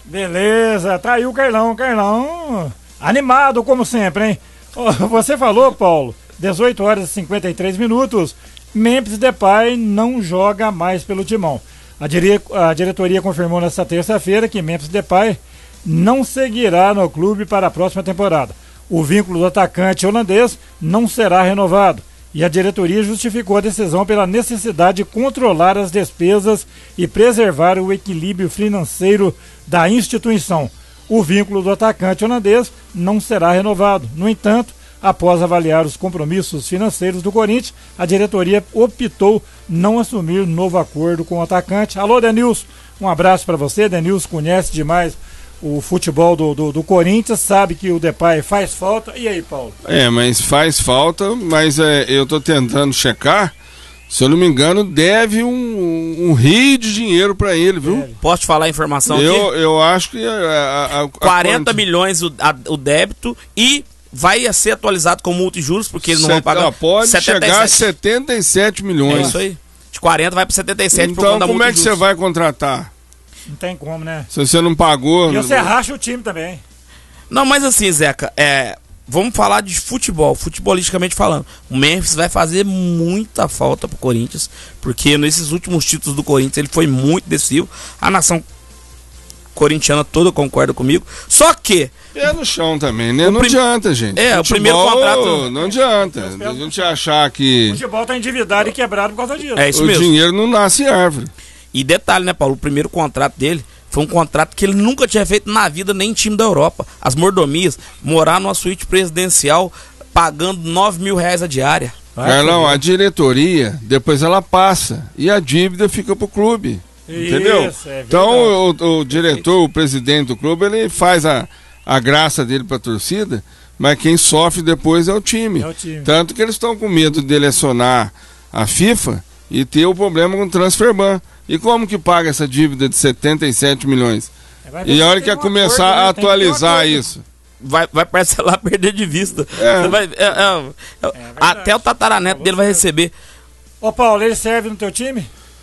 Beleza, tá aí o Carlão, Carlão. Animado como sempre, hein? Você falou, Paulo, dezoito horas e cinquenta e três minutos. Memphis Depay não joga mais pelo Timão. A, dire... a diretoria confirmou nesta terça-feira que Memphis Depay não seguirá no clube para a próxima temporada. O vínculo do atacante holandês não será renovado e a diretoria justificou a decisão pela necessidade de controlar as despesas e preservar o equilíbrio financeiro da instituição. O vínculo do atacante holandês não será renovado. No entanto, após avaliar os compromissos financeiros do Corinthians, a diretoria optou não assumir novo acordo com o atacante. Alô, Denilson, um abraço para você. Denilson conhece demais o futebol do, do, do Corinthians, sabe que o Depay faz falta. E aí, Paulo? É, mas faz falta, mas é, eu tô tentando checar. Se eu não me engano, deve um, um rio de dinheiro para ele, viu? Deve. Posso te falar a informação eu, aqui? Eu acho que... A, a, a quarenta milhões o, a, o débito e vai ser atualizado com multa e juros, porque eles não Set, vão pagar... Pode setenta e sete. Chegar a setenta e sete milhões. É isso aí. De quarenta vai para setenta e sete. Então como é que você vai contratar? Não tem como, né? Se você não pagou... E você racha o time também. Não, mas assim, Zeca, é... vamos falar de futebol, futebolisticamente falando. O Memphis vai fazer muita falta pro Corinthians, porque nesses últimos títulos do Corinthians ele foi muito decisivo. A nação corintiana toda concorda comigo. Só que... Pé no chão também, né? Não prim... adianta, gente. É, futebol, o primeiro contrato... Não adianta. A gente achar que... O futebol tá endividado e quebrado por causa disso. É isso o mesmo. O dinheiro não nasce árvore. E detalhe, né, Paulo? O primeiro contrato dele foi um contrato que ele nunca tinha feito na vida, nem em time da Europa. As mordomias, morar numa suíte presidencial pagando nove mil reais a diária. Carlão, a diretoria, depois ela passa e a dívida fica pro clube. Isso, entendeu? É então o, o diretor, o presidente do clube, ele faz a, a graça dele pra torcida, mas quem sofre depois é o time. É o time. Tanto que eles estão com medo de lecionar a FIFA e ter o problema com o Transferban. E como que paga essa dívida de setenta e sete milhões? É, e a hora que começar acordo, né? a atualizar isso. Vai, vai parcelar, perder de vista. É. Vai, é, é, é, até o tataraneto dele vai receber. Ô Paulo, ele serve no teu time?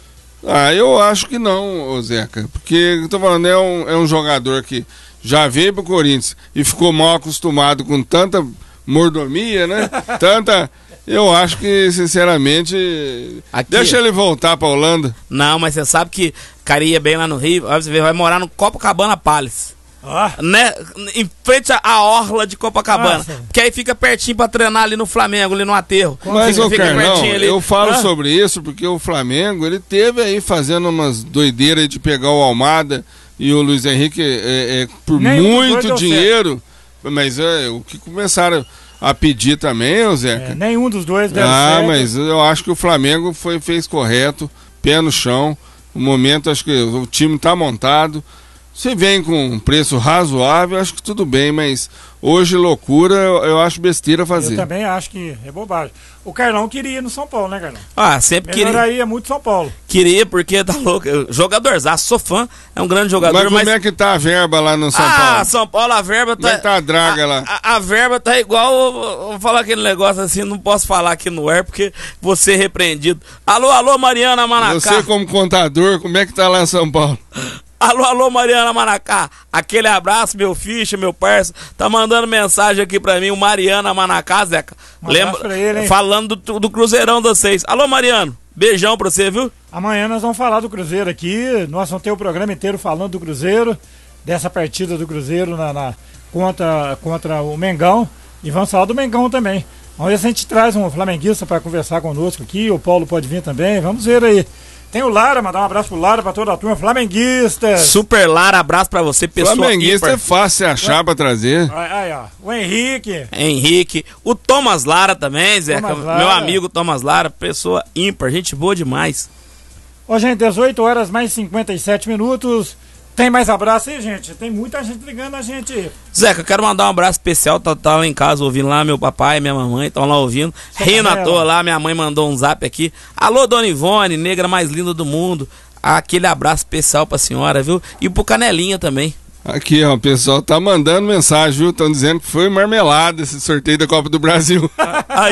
Ah, eu acho que não, Zeca. Porque, eu tô falando, é um, é um jogador que já veio pro Corinthians e ficou mal acostumado com tanta mordomia, né? Tanta... Eu acho que, sinceramente, aqui, deixa ele voltar pra Holanda. Não, mas você sabe que caria bem lá no Rio, você vai morar no Copacabana Palace. Ah. Né? Em frente à orla de Copacabana. Nossa. Porque aí fica pertinho pra treinar ali no Flamengo, ali no aterro. Mas, ô Carlão, ali. eu falo ah. sobre isso porque o Flamengo, ele teve aí fazendo umas doideiras de pegar o Almada e o Luiz Henrique é, é, por Nem muito dinheiro. Mas é, o que começaram a pedir também, ô Zeca. É, nenhum dos dois deu Ah, certo. mas eu acho que o Flamengo foi, fez correto, pé no chão. No momento, acho que o time tá montado. Se vem com um preço razoável, acho que tudo bem, mas hoje loucura eu, eu acho besteira fazer. Eu também acho que é bobagem. O Carlão queria ir no São Paulo, né, Carlão? Ah, sempre queria. Melhoraria muito São Paulo. Queria, porque tá louco. Jogadorzaço, sou fã, é um grande jogador. Mas como mas... é que tá a verba lá no São ah, Paulo? Ah, São Paulo, a verba tá... Como é que tá a draga a, lá? A, a verba tá igual, eu vou falar aquele negócio assim, não posso falar aqui no ar, porque vou ser repreendido. Alô, alô, Mariana Manacá. Você como contador, como é que tá lá em São Paulo? Alô, alô, Mariana Manacá. Aquele abraço, meu ficha, meu parça. Tá mandando mensagem aqui pra mim, o Mariana Manacá, Zeca. Um Lembra? Pra ele, falando do, do Cruzeirão de vocês. Alô, Mariano. Beijão pra você, viu? Amanhã nós vamos falar do Cruzeiro aqui. Nós vamos ter o programa inteiro falando do Cruzeiro, dessa partida do Cruzeiro na, na, contra, contra o Mengão. E vamos falar do Mengão também. Vamos ver se a gente traz um flamenguista para conversar conosco aqui. O Paulo pode vir também. Vamos ver aí. Tem o Lara, mandar um abraço pro Lara, pra toda a turma, flamenguista. Super Lara, abraço pra você, pessoal. Flamenguista é fácil achar pra trazer. Aí, aí, ó, o Henrique. Henrique, o Thomas Lara também, Zeca, Thomas Lara. Meu amigo Thomas Lara, pessoa ímpar, gente boa demais. Ô, gente, dezoito horas mais cinquenta e sete minutos. Tem mais abraço aí, gente? Tem muita gente ligando a gente. Zeca, eu quero mandar um abraço especial. Tá, tá lá em casa ouvindo lá, meu papai e minha mamãe estão lá ouvindo. Rindo à toa lá, minha mãe mandou um zap aqui. Alô, Dona Ivone, negra mais linda do mundo. Aquele abraço especial pra senhora, viu? E pro Canelinha também. Aqui, ó, o pessoal tá mandando mensagem, viu? Estão dizendo que foi marmelada esse sorteio da Copa do Brasil. Aí,